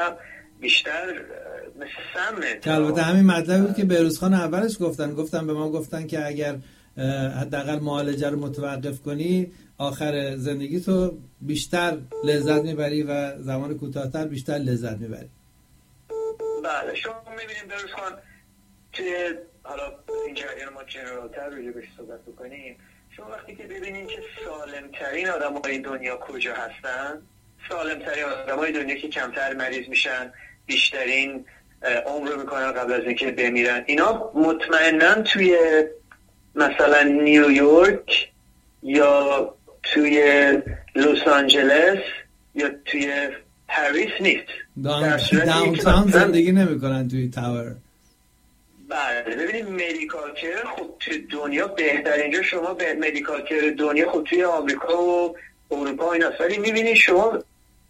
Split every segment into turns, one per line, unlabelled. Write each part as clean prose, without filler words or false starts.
بیشتر مثل سمه.
البته همین مطلبی بود که بهروز خان اولش گفتن به ما گفتن که اگر حداقل معالجه رو متوقف کنی آخر زندگی تو بیشتر لذت میبری و زمان کوتاه‌تر بیشتر لذت میبری.
بله شما میبینیم بهروز خان توی حالا این جریان ما جنرالتر روی بهش صحبت بکنیم، شما وقتی که ببینید که سالمترین آدمای دنیا کجا هستن، سالمترین آدمای دنیا که کمتر مریض میشن، بیشترین عمر رو میکنن قبل از اینکه بمیرن، اینا مطمئناً توی مثلا نیویورک یا توی لس آنجلس یا توی پاریس نیست.
داونتاون زندگی نمیکنن توی تاور.
بله ببینید مدیکال کیر خب توی دنیا بهترین جا، شما به مدیکال کیر دنیا خب توی آمریکا و اروپا ایناست، ولی میبینید شما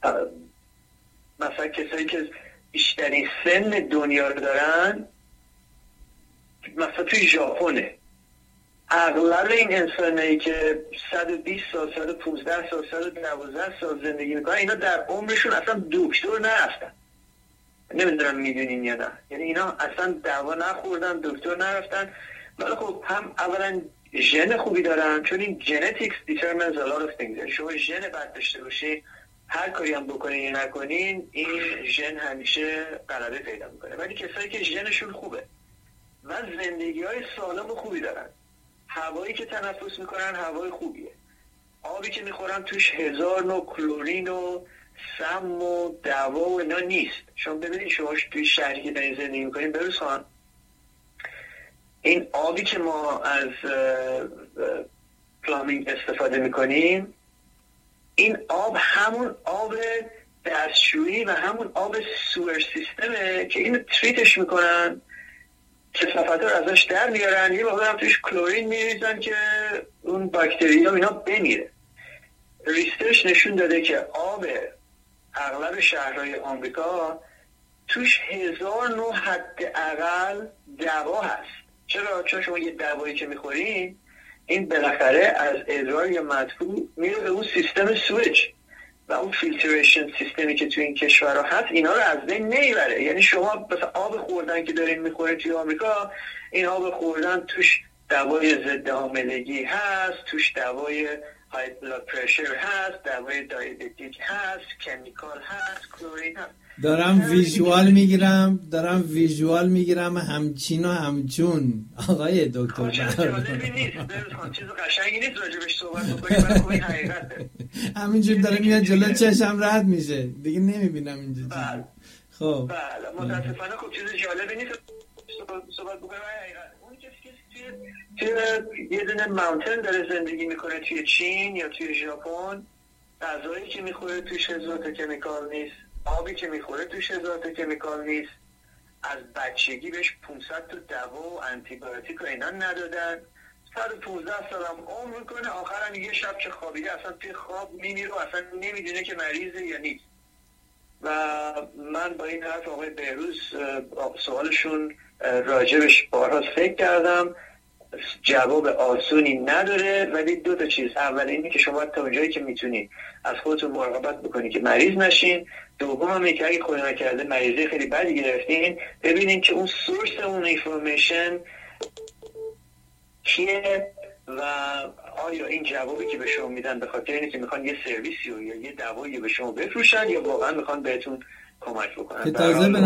مثلا کسایی که بیشترین سن دنیا رو دارن مثلا توی ژاپنه، اغلب این انسانایی که 120 سال 115 سال 112 سال زندگی میکنن اینا در عمرشون اصلا دکتر نرفتن. نمیدونم میدونین یا نه، یعنی اینا اصلا دوا نخوردن، دکتر نرفتن، ولی خب هم اولا ژن خوبی دارن، چون این genetics determines a lot of things. یعنی شما ژن بد داشته باشین هر کاری هم بکنین یا نکنین این ژن همیشه غلبه پیدا میکنه. ولی کسایی که ژنشون خوبه و زندگی‌های سالم و خوبی دارن، هوایی که تنفس میکنن هوای خوبیه، آبی که میخورن توش 1000 نوع کلورین و سم و دوا و اینا نیست. شما ببینید شما توی شهری که دارین زندگی میکنین بهروز خان، این آبی که ما از پلامینگ استفاده میکنیم این آب همون آب دستشویی و همون آب سور سیستمه که اینو تریتش میکنن، کثافت رو ازش در میارن، یه موقع هم توش کلورین میریزن که اون باکتریا اینا بمیره. ریسرچ نشون داده که آب اغلب شهرهای آمریکا توش 1000 نوع حداقل دوا هست. چرا؟ چون شما یه دوایی که میخورین این بالاخره از ادرار یا مدفوع میره به اون سیستم سویچ و اون فیلتریشن سیستمی که توی این کشورها هست اینا رو از بین نمیبره. یعنی شما مثلا آب خوردن که دارین میخورین توی آمریکا، این آب خوردن توش دوای ضد حاملگی هست، توش دوای های بلاد پرشر هست، دوای دیابتیک هست، کمیکال هست، کلورین هست.
دارم ویژوال میگیرم همچین و همچون آقای دکتر.
جالبی نیست چیز قشنگی نیست راجبش صحبت بکنیم، ولی خب این حقیقته.
همینجور داره میاد جلو چشم رد میشه دیگه نمیبینم اینجا. خب
بله متاسفانه خب چیز جالبی نیست صحبت بکنیم. اون کسی توی یه دونه ماونتن داره زندگی میکنه توی چین یا توی ژاپن، غذایی که میخوره توش 1000 تا کمیکال نیست، آبی که میخوره توش 1000 تا کمیکال نیست، از بچگی بهش 500 تا دوا و آنتی بیوتیک و اینا ندادن، 115 سال هم عمر میکنه، آخرم یه شب که خوابیده اصلا توی خواب میمیره و اصلا نمیدونه که مریضه یا نیست. و من با این حرف آقای بهروز سوالشون راجبش بارها فکر کردم، جواب آسونی نداره، ولی دو تا چیز، اول اینه که شما تا اونجایی که میتونید از خودتون مراقبت بکنید که مریض نشین، دوم هم اینه که اگه خدا نکرده مریضی خیلی بدی گرفتین ببینید که اون سورس اون اینفورمیشن کیه و آیا این جوابی که به شما میدن به خاطر اینه که میخوان یه سرویسی یا یه دوایی به شما بفروشن یا واقعا میخوان بهتون کمک بکنن.
که تازه به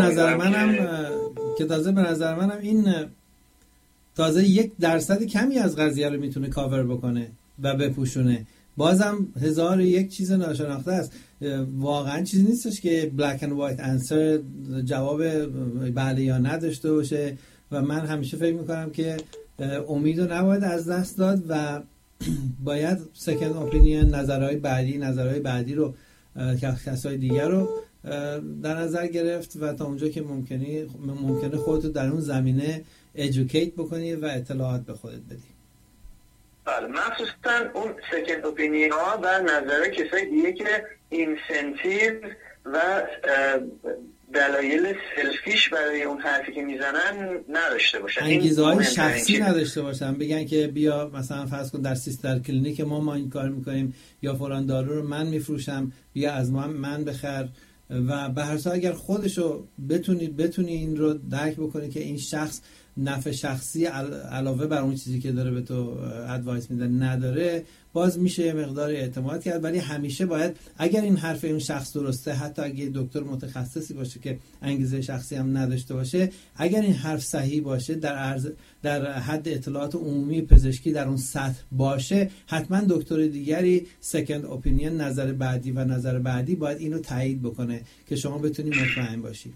نظر منم این تازه 1% کمی از قضیه رو میتونه کاور بکنه و بپوشونه. بازم 1001 چیز ناشناخته است. واقعا چیزی نیستش که black and white answer جواب بله یا نه داشته باشه و من همیشه فکر میکنم که امید رو نباید از دست داد و باید second opinion، نظرهای بعدی رو کسای دیگر رو در نظر گرفت و تا اونجا که ممکنه خودتو در اون زمینه educate بکنی و اطلاعات به خودت بدی.
بله مخصوصا اون second opinion ها و نظرهای کسای دیگه که اینسنتیو و دلایل سلفیش برای اون حرفی که میزنن نداشته باشن،
انگیزه‌های شخصی نداشته باشن، بگن که بیا مثلا فرض کن در سیستر کلینیک ما این کار میکنیم یا فلان دارو رو من میفروشم بیا از من بخر و به هر صورت اگر خودشو بتونی این رو درک بکنی که این شخص نفع شخصی علاوه بر اون چیزی که داره به تو ادوایس میده نداره، باز میشه یه مقدار اعتماد کرد. ولی همیشه باید اگر این حرف اون شخص درسته، حتی اگه دکتر متخصصی باشه که انگیزه شخصی هم نداشته باشه، اگر این حرف صحیح باشه، در حد اطلاعات عمومی پزشکی در اون سطح باشه، حتما دکتر دیگری سکند اپینین، نظر بعدی باید اینو تایید بکنه که شما بتونی مطمئن باشی.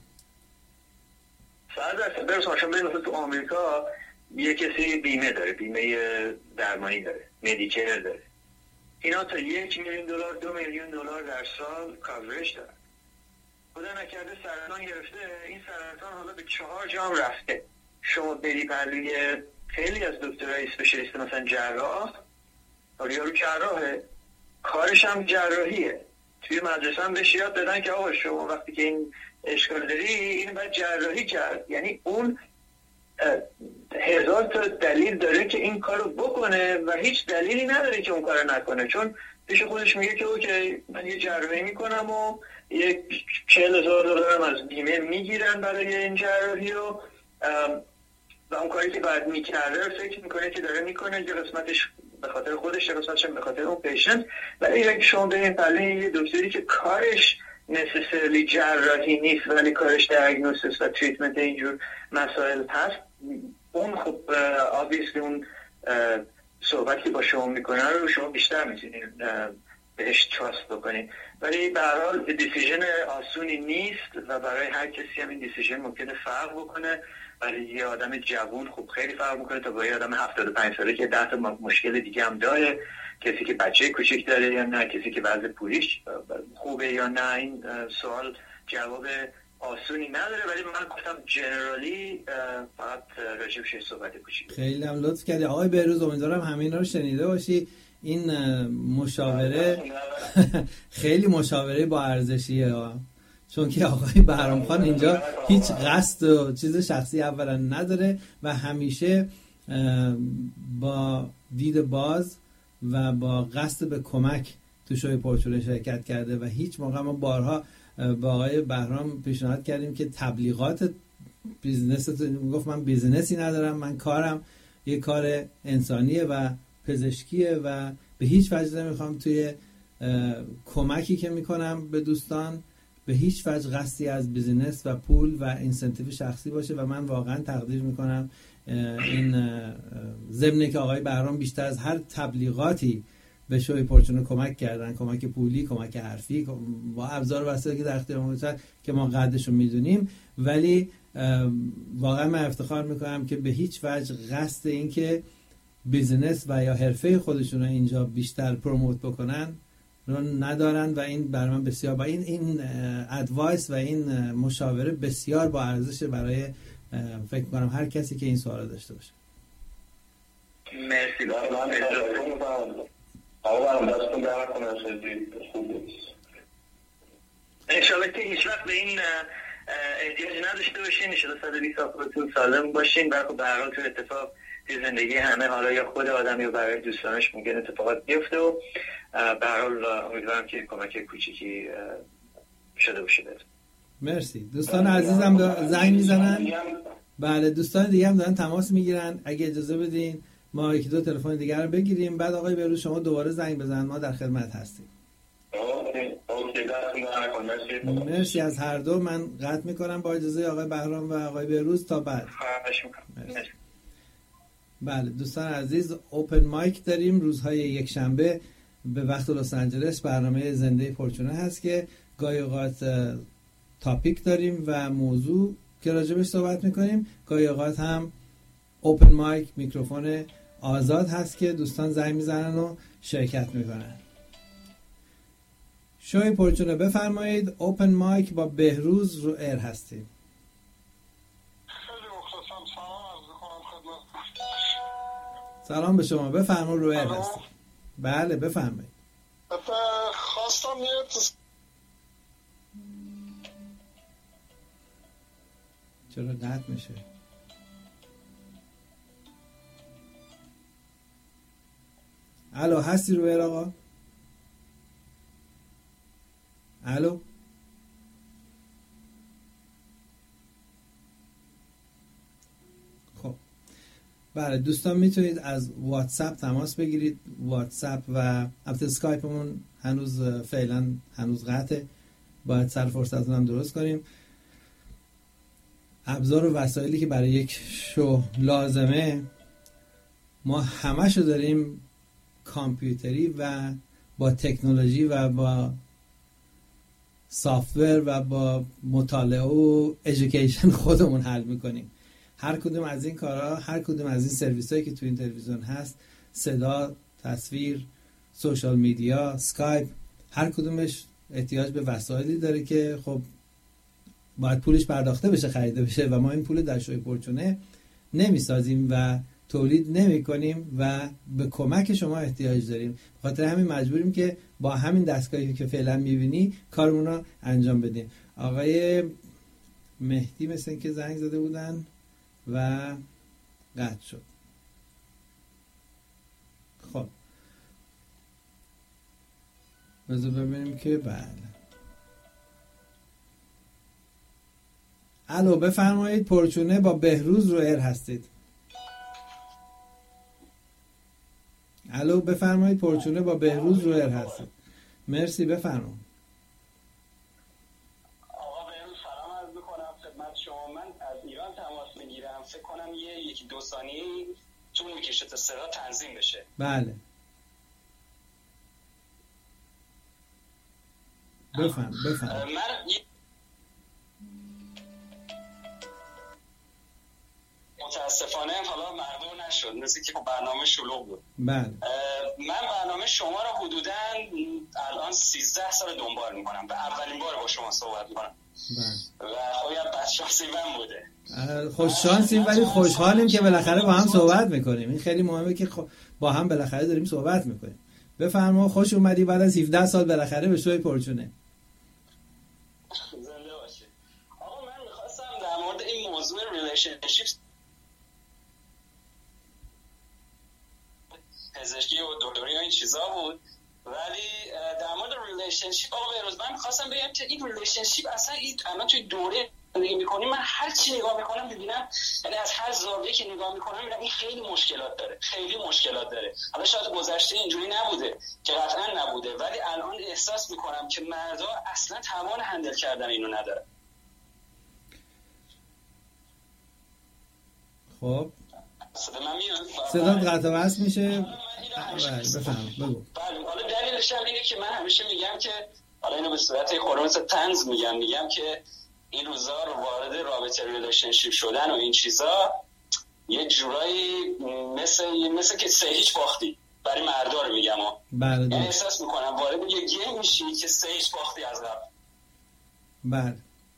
مثلا تو آمریکا یه کسی بیمه داره، بیمه درمانی داره، مدیکر داره، اینا تا $1 میلیون $2 میلیون در سال کاورج دارن. خدا نکرده سرطان گرفته، این سرطان حالا به 4 جام رفته، شما بری پلوی خیلی از دکترای اسپشیالیست مثلا جراح، یارو جراحه، کارش هم جراحیه، توی مدرسه هم بهش یاد دادن که آقا شما وقتی که این اشکال داری این باید جراحی کرد. یعنی اون 1000 تا دلیل داره که این کارو بکنه و هیچ دلیلی نداره که اون کارو نکنه، چون پیش خودش میگه که اوکی من یه جراحی میکنم و $40,000 از بیمه میگیرن برای این جراحی و اون کاری که باید میکرده رو فکر میکنه که داره میکنه، یه قسمتش به خاطر خودش، یه قسمتش به خاطر اون پیشنت. ولی اگه شما برین پلوی یه دکتری که کارش نسیسرلی جراحی نیست ولی کارش دیاگنوستیس و تریتمنت اینجور مسائل هست، اون خب obviously اون صحبتی که با شما میکنه رو شما بیشتر میتونید بهش تراست بکنید. ولی به هر حال دیسیژن آسونی نیست و برای هر کسی هم این دیسیژن ممکنه فرق بکنه. برای یه آدم جوون خب خیلی فرق میکنه تا با یه آدم 75 ساله که 10 تا مشکل دیگه هم داره، کسی که بچه کوچیک داره یا نه، کسی که وضع پولیش خوبه یا نه. این سوال جواب آسونی نداره، ولی من گفتم جنرالی فقط راجبش صحبت کوچیک.
خیلی هم لطف کردی آقای بهروز، امیدوارم همین رو شنیده باشی. این مشاوره خیلی مشاوره با ارزشیه، چون که آقای بهرام خان اینجا هیچ قصد و چیز شخصی اولا نداره و همیشه با دید باز و با قصد به کمک تو شوی پرچونه شرکت کرده و هیچ موقع ما بارها با آقای بهرام پیشنهاد کردیم که تبلیغات بیزنس، گفت من بیزنسی ندارم، من کارم یه کار انسانیه و پزشکیه و به هیچ وجه نمیخوام توی کمکی که میکنم به دوستان به هیچ وجه قصدی از بیزینس و پول و اینسنتیو شخصی باشه و من واقعا تقدیر میکنم این ضمن که آقای بهرام بیشتر از هر تبلیغاتی به شوی پرچونه کمک کردن، کمک پولی، کمک حرفی با ابزار و وسایلی که در اختیار ما که ما قدرشو میدونیم، ولی واقعا من افتخار میکنم که به هیچ وجه قصد این که بیزینس و یا حرفه خودشون رو اینجا بیشتر پروموت بکنن رو ندارن و این برای من بسیار با این ادوایس و این مشاوره بسیار با ارزشه برای فکر کنم هر کسی که این سوال داشته باشه.
مرسی. انشاءالله که هیچ وقت به این احتیاج نداشته باشین، انشاءالله 120 سالتون سالم باشین. برای به هر حال تو اتفاق توی زندگی همه، حالا یا خود آدم یا برای دوستانش ممکن اتفاقات بیفته و به هر حال امیدوارم که کمک کوچیکی شده باشه.
مرسی. دوستان عزیزم زنگ میزنن. بله دوستان دیگه هم دارن تماس میگیرن، اگه اجازه بدین ما یکی دو تلفن دیگر رو بگیریم، بعد آقای بهروز شما دوباره زنگ بزن، ما در خدمت هستیم. مرسی از هر دو. من قطع میکنم با اجازه آقای بهرام و آقای بهروز تا بعد. بله دوستان عزیز، اوپن مایک داریم روزهای یک شنبه به وقت لس آنجلس. برنامه زنده پرچونه هست که گاهی اوقات تاپیک داریم و موضوع که راجبش صحبت میکنیم، گاهی اوقات هم اوپن مایک، میکروفون آزاد هست که دوستان زنگ میزنن و شرکت میکنن. شوی پرچونه بفرمایید. اوپن مایک با بهروز رو ایر هستیم. سلام به شما، بفرمایید، رو ایر هستیم. بله بفرمایید.
خواستم
چرا قطع میشه؟ الو هستی رو ایر آقا؟ الو بله دوستان میتونید از واتساپ تماس بگیرید. واتساپ و البته اسکایپمون فعلا هنوز قطعه، باید سر فرصتون هم درست کنیم. ابزار و وسایلی که برای یک شو لازمه ما همشو داریم کامپیوتری و با تکنولوژی و با سافتور و با مطالعه و ایژوکیشن خودمون حل میکنیم. هر کدوم از این کارها، هر کدوم از این سرویس هایی که تو این تلویزیون هست، صدا، تصویر، سوشال میدیا، اسکایپ، هر کدومش احتیاج به وسایلی داره که خب باید پولش پرداخته بشه، خریده بشه و ما این پول در شوی پرچونه نمیسازیم و تولید نمی کنیم و به کمک شما احتیاج داریم. بخاطر همین مجبوریم که با همین دستگاهی که فعلا میبینی کارمون رو انجام بدیم. آقای مهدی مثل این که زنگ زده بودن و قطع شد. خب بذار ببینیم که بله. الو بفرمایید، پرچونه با بهروز رو ایر هستید. الو بفرمایید، پرچونه با بهروز رو ایر هستید. مرسی، بفرمایید.
آقا بهروز سلام عرض می‌کنم خدمت شما. من از ایران تماس میگیرم. فکر کنم یکی دو ثانیه طول میکشه تا صدا تنظیم بشه.
بله بفرمایید.
من متاسفانه حالا مردم نشد، مثل که برنامه شلوغ بود.
بله
من برنامه شما رو حدوداً الان 13 سال دنبال میکنم و اولین بار با شما صحبت میکنم.
بله
و خب بدشانسی من بوده.
خوششانسیم ولی خوشحالیم که بالاخره با هم صحبت میکنیم. این خیلی مهمه که با هم بالاخره داریم صحبت میکنیم. بفرما، خوش اومدی بعد از 17 سال بالاخره به شوی پرچونه.
زنده باشی. آقا من میخواستم در مورد این موضوع ریلیشنشیپس، پزشکی و دکتری و این چیزا بود، ولی در مورد ریلیشنشیپ آقا بهروز من می‌خواستم بگم که این ریلیشنشیپ اصلا الان توی دوره زندگی می‌کنیم، من هر چی نگاه می‌کنم می‌بینم، یعنی از هر زاویه‌ای که نگاه می‌کنم می‌بینم این خیلی مشکلات داره. حالا شاید گذشته اینجوری نبوده که قطعا نبوده، ولی الان احساس می‌کنم که مردا اصلا توان هندل کردن اینو نداره.
خب
صدا
قطع و وصل میشه.
بفهم بگو. حالا دلیلش هم اینه که من همیشه میگم که حالا اینو به صورت خورمز طنز میگم که این روزا رو وارد رابطه ریلیشنشیپ شدن و این چیزا یه جورایی مثل که سه هیچ باختی برای مردا رو میگم ها.
بله.
یعنی احساس میکنم وارد یه گیم میشی که سه هیچ باختی از قبل.
بله.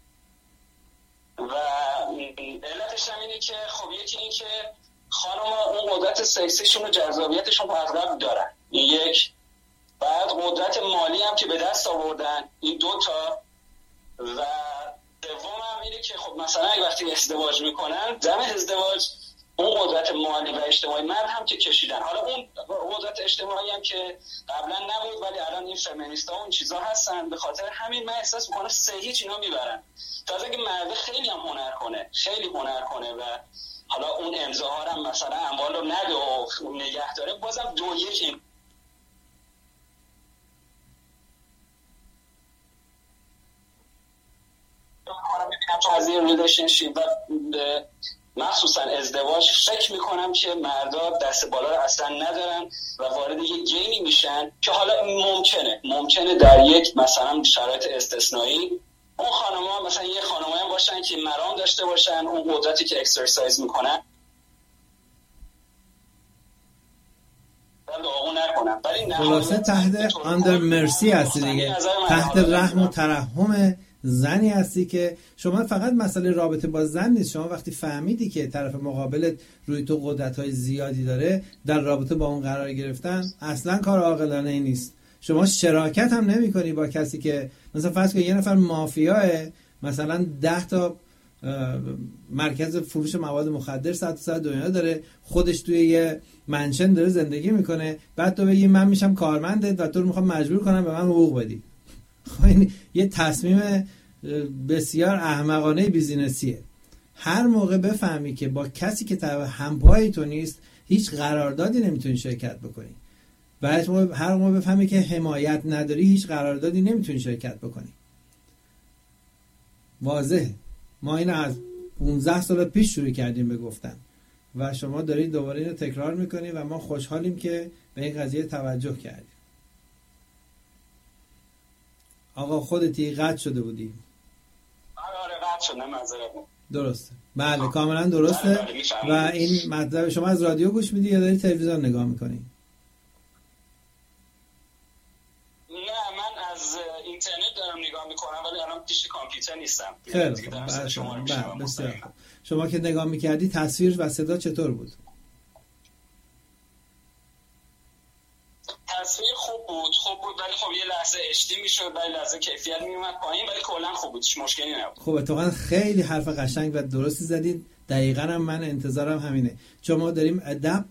و علتش هم اینه که خب یکی این که خانم‌ها اون قدرت سکسیشون و جذابیتشون رو از قبل دارن، این یک. بعد قدرت مالی هم که به دست آوردن، این دوتا. و دوم هم اینه که خب مثلا اگه وقتی ازدواج میکنن، زمان ازدواج اون قدرت مالی و اجتماعی مرد هم که کشیدن. حالا اون قدرت اجتماعی هم که قبلا نبود ولی الان این فمینیستا و این چیزا هستن، به خاطر همین من احساس میکنم سه هیچ اینا میبرن. تازه که مرد خیلی هم هنر کنه و حالا اون امضاها هم مثلا اموال رو نده و نگه داره، بازم 2-1 این از این ریلیشنشیپ و مخصوصا ازدواج فکر میکنم که مردا دست بالا رو اصلا ندارن و وارد یه گیمی میشن که حالا ممکنه در یک مثلا شرایط استثنایی اون خانم‌ها مثلا یه خانمایی باشن که مرام داشته باشن، اون قدرتی که اکسرسایز میکنن
خلاصه تحت آندر مرسی هستی دیگه، تحت رحم و ترحم زنی هستی که شما فقط مسئله رابطه با زن نیست. شما وقتی فهمیدی که طرف مقابلت روی تو قدرت‌های زیادی داره، در رابطه با اون قرار گرفتن اصلا کار عاقلانه ای نیست. شما شراکت هم نمی‌کنی با کسی که مثلا فرض کن یه نفر مافیاه، مثلا 10 تا مرکز فروش مواد مخدر سر دنیا داره، خودش توی یه منشن داره زندگی میکنه، بعد تو بگی من میشم کارمندت و تو رو میخوام مجبور کنم به من حقوق بدی. خب این یه تصمیم بسیار احمقانه بیزینسیه. هر موقع بفهمی که با کسی که همپای تو نیست هیچ قراردادی نمیتونی شرکت بکنی و هر موقع بفهمی که حمایت نداری هیچ قراردادی نمیتونی شرکت بکنی. واضحه. ما اینو از 15 سال پیش شروع کردیم به گفتن و شما دارید دوباره اینو تکرار میکنید و ما خوشحالیم که به این قضیه توجه کردیم. آقا خودتی قطع شده بودی؟
آره قطع شدم، معذرت.
درسته. بله کاملا درسته. و این مطلب شما از رادیو گوش میدی یا داری تلویزیون نگاه میکنی؟
نه من از اینترنت دارم نگاه میکنم ولی الان پیش کامپیوتر نیستم.
خیلی بسیار خوب. شما که نگاه میکردی تصویر و صدا چطور بود؟
تصویر خوب بود ولی خب یه لحظه اشتی میشد، ولی لحظه کیفیت میومد پایین، ولی کلا خوب بود، هیچ مشکلی نبود.
خب اتفاقا خیلی حرف قشنگ و درستی زدید. دقیقاً هم من انتظارم همینه. چون ما داریم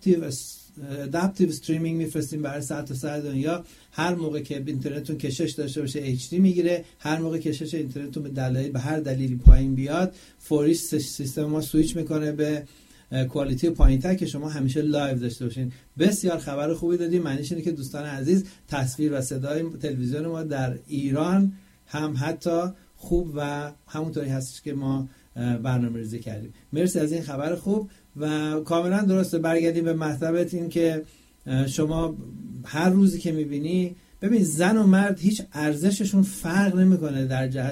ادپتیو استریمینگ میفرستیم برای ساعت تا ساعت دنیا. هر موقع که اینترنتتون کشش داشته باشه HD میگیره، هر موقع کشش اینترنتتون به هر دلیلی پایین بیاد فوری سیستم ما سویچ میکنه به کوالیتی پایین‌تر که شما همیشه لایو داشته باشین. بسیار خبر خوبی دادیم. معنیش اینه که دوستان عزیز تصویر و صدای تلویزیون ما در ایران هم حتی خوب و همونطوری هستش که ما برنامه‌ریزی کردیم. مرسی از این خبر خوب و کاملا درسته. برگردیم به مطلبت این که شما هر روزی که می‌بینی، ببین زن و مرد هیچ ارزششون فرق نمی‌کنه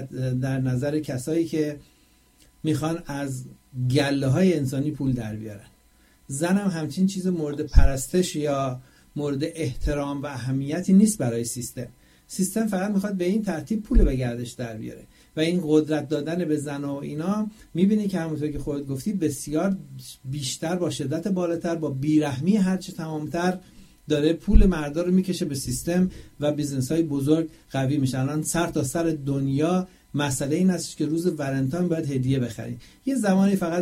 در نظر کسایی که میخوان از گله‌های انسانی پول در بیارن. زن هم همچین چیز مورد پرستش یا مورد احترام و اهمیتی نیست برای سیستم فقط میخواد به این ترتیب پول به گردش در بیاره و این قدرت دادن به زن و اینا میبینی که همونطور که خودت گفتی بسیار بیشتر با شدت بالاتر با بیرحمی هرچه تمامتر داره پول مردا رو میکشه به سیستم و بیزنس‌های بزرگ قوی میشن. الان سر تا سر دنیا مسئله این است که روز ولنتاین باید هدیه بخرید. یه زمانی فقط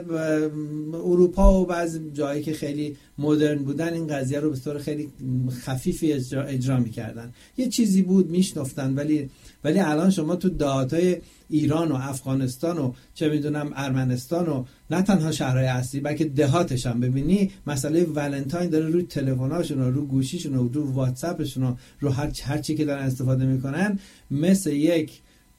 اروپا و بعضی جایی که خیلی مدرن بودن این قضیه رو به طور خیلی خفیفی اجرا میکردن. یه چیزی بود میشنفتن، ولی الان شما تو دهاتای ایران و افغانستان و چه میدونم ارمنستان و نه تنها شهرهای اصلی بلکه دهاتش هم ببینی مسئله ولنتاین داره روی تلفن‌هاشون و رو گوشیشون و رو واتساپشون و رو هر چی که دارن استفاده میکنن مثل یک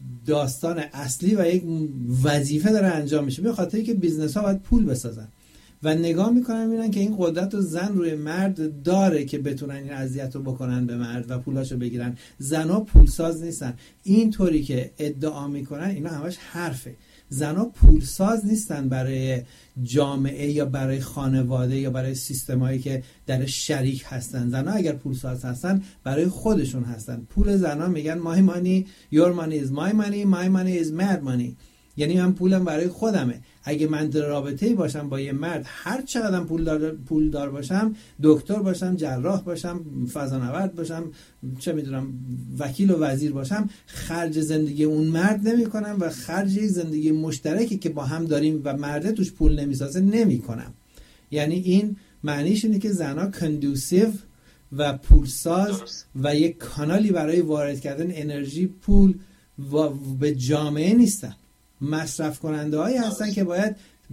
داستان اصلی و یک وظیفه داره انجام میشه، به خاطری که بیزنس ها باید پول بسازن و نگاه میکنن میبینن که این قدرت رو زن روی مرد داره که بتونن این اذیت رو بکنن به مرد و پولاشو بگیرن. زنها پولساز نیستن. این طوری که ادعا میکنن اینا همش حرفه. زنها پولساز نیستن برای جامعه یا برای خانواده یا برای سیستمایی که در شریک هستن. زنها اگر پولساز هستن برای خودشون هستن. پول زنها میگن my money your money is my money my money is mad money. یعنی من پولم برای خودمه. اگه من در رابطه‌ای باشم با یه مرد، هر چقدر پول دار باشم، دکتر باشم، جراح باشم، فضانورد باشم، چه میدونم وکیل و وزیر باشم، خرج زندگی اون مرد نمی‌کنم و خرج زندگی مشترکی که با هم داریم و مرد توش پول نمیسازه نمی‌کنم. یعنی این معنیش اینه که زنها کندوسیو و پولساز و یک کانالی برای وارد کردن انرژی پول و به جامعه نیستن. مصرف کننده هایی هستن که باید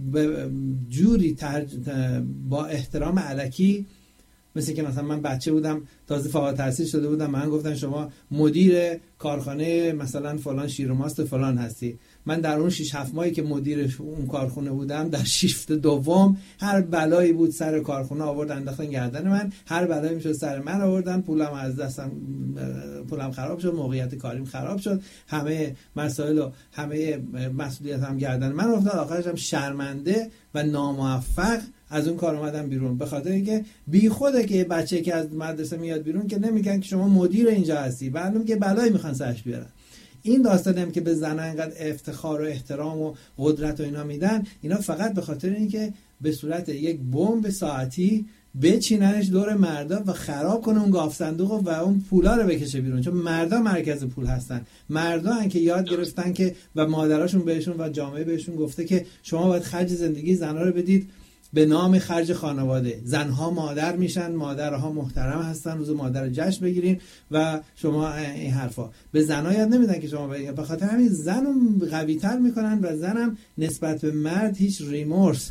جوری با احترام الکی، مثل که مثلا من بچه بودم تازه فارغ التحصیل شده بودم، من گفتن شما مدیر کارخانه مثلا فلان شیر و ماست فلان هستی. من در اون 6-7 ماهی که مدیر اون کارخونه بودم در شیفت دوم هر بلایی بود سر کارخونه آوردن انداختن گردن من، هر بلایی میشد سر من آوردن، پولم از دستم، پولم خراب شد، موقعیت کاریم خراب شد، همه مسائل و همه مسئولیتم گردن من افتاد. آخرش هم شرمنده و ناموفق از اون کار اومدم بیرون، به خاطر اینکه بی خوده که بچه که از مدرسه میاد بیرون که نمیگن که شما مدیر اینجا هستی، معلومه که بلایی میخوان سرش بیارن. این داستانم که به زنان انقدر افتخار و احترام و قدرت و اینا میدن، اینا فقط به خاطر اینکه به صورت یک بمب ساعتی بچیننش دور مردا و خراب کنه اون گاف صندوق و اون پولا رو بکشه بیرون، چون مردا مرکز پول هستن. مردا ان که یاد گرفتن که و مادراشون بهشون و جامعه بهشون گفته که شما باید خرج زندگی زنها رو بدید به نام خرج خانواده. زنها مادر میشن، مادرها محترم هستن، روز مادر جشن بگیرین و شما این حرفا. به زنها یاد نمیدن که شما بگین. به خاطر همین زنو قوی تر میکنن و زنم نسبت به مرد هیچ ریمورس،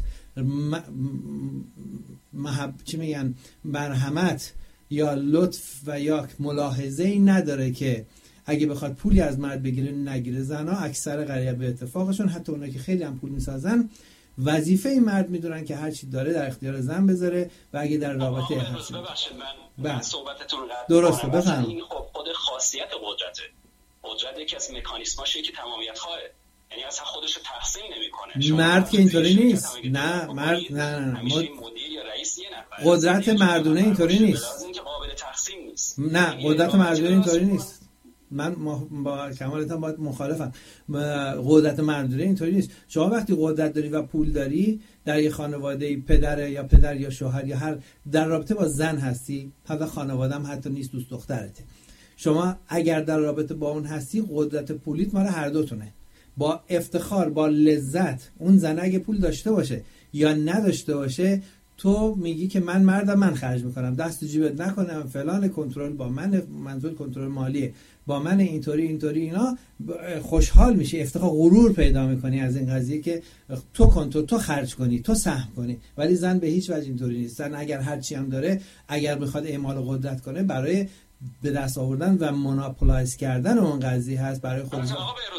چی میگن، مرحمت یا لطف و یا ملاحظه ای نداره که اگه بخواد پولی از مرد بگیره نگیره. زنها اکثر غریب به اتفاقشون، حتی اونایی که خیلی هم پول میسازن، وظیفه این مرد میدونن که هر چی داره در اختیار زن بذاره و اگه در رابطه هست.
ببخشید من صحبتتون رو قطع
درسته بفهم.
این خب خود خاصیت قدرته. قدرت یکی از مکانیزماشه که تمامیت خواه، یعنی اصلا خودش رو تقسیم نمیکنه.
مرد که اینطوری نیست. نه مرد نه
مدیر یا رئیس یه نفر.
قدرت مردونه اینطوری نیست.
اینکه قابل تقسیم نیست.
نه قدرت مردونه اینطوری نیست. من با کمالتون باید مخالفم. قدرت مردونه اینطوری نیست. شما وقتی قدرت داری و پول داری در یه خانواده، پدر یا شوهر یا هر در رابطه با زن هستی، حتی خانواده هم حتی نیست دوست دخترته، شما اگر در رابطه با اون هستی، قدرت پولیت مال هر دوتونه. با افتخار، با لذت. اون زن اگه پول داشته باشه یا نداشته باشه، تو میگی که من مردم، من خرج میکنم، دست تو جیبت نکنم، فلان، کنترل با من، منظور کنترل مالیه، با من اینطوری اینا، خوشحال میشی، افتخار، غرور پیدا میکنی از این قضیه که تو خرج کنی، تو سهم کنی. ولی زن به هیچ وجه اینطوری نیست. زن اگر هر چی هم داره، اگر میخواد اعمال قدرت کنه، برای به دست آوردن و مونوپولایز کردن اون قضیه هست برای خودش.
آقا بهروز،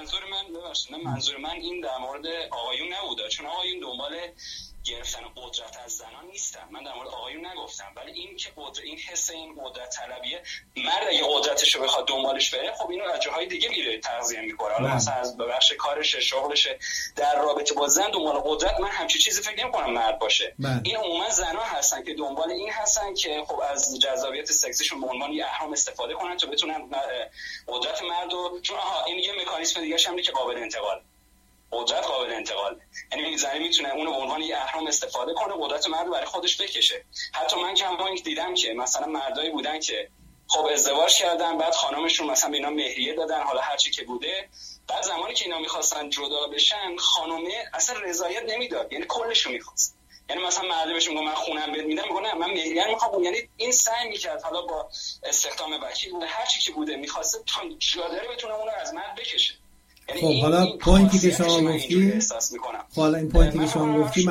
منظور من این در مورد آقایون نبوده، چون آقایون دنبال گرفتن قدرت از زنان نیستن. من در مورد آقایون نگفتم، ولی این که این حس، این قدرت طلبیه، مرد اگه قدرتش رو بخواد دنبالش بره، خب اینو از جاهای دیگه میره تغذیه میکنه. حالا مثلا از بخش کارشه، شغلشه. در رابطه با زن دنبال قدرت، من همچین چیزی فکر نمی‌کنم مرد باشه. این عموما زنا هستن که دنبال این هستن که خب از جذابیت سکسیشون به عنوان یه اهرم استفاده کنن تا بتونن قدرت مردو، چون این یه مکانیزم دیگه هم که قابل انتقال، قدرت قابل انتقال، یعنی زنی میتونه اونو به عنوان یه اهرم استفاده کنه، قدرت مرد برای خودش بکشه. حتی من که همون دیدم که مثلا مردایی بودن که خب ازدواج کردن، بعد خانمشون مثلا به اینا مهریه دادن، حالا هر چی که بوده، بعد زمانی که اینا میخواستن جدا بشن، خانومه اصلا رضایت نمیداد، یعنی کلشو میخواست. یعنی مثلا مرد بهش میگه من خونم بهت میدم، میگه نه من مهریه میخوام. یعنی این سعی میکرد حالا با استخدام وکیل بوده، هر چی که بوده، میخواسته تا جادره بتونه اونو از مرد بکشه.
خب حالا پوینتی که شما گفتی، حالا این پوینتی که شما گفتی،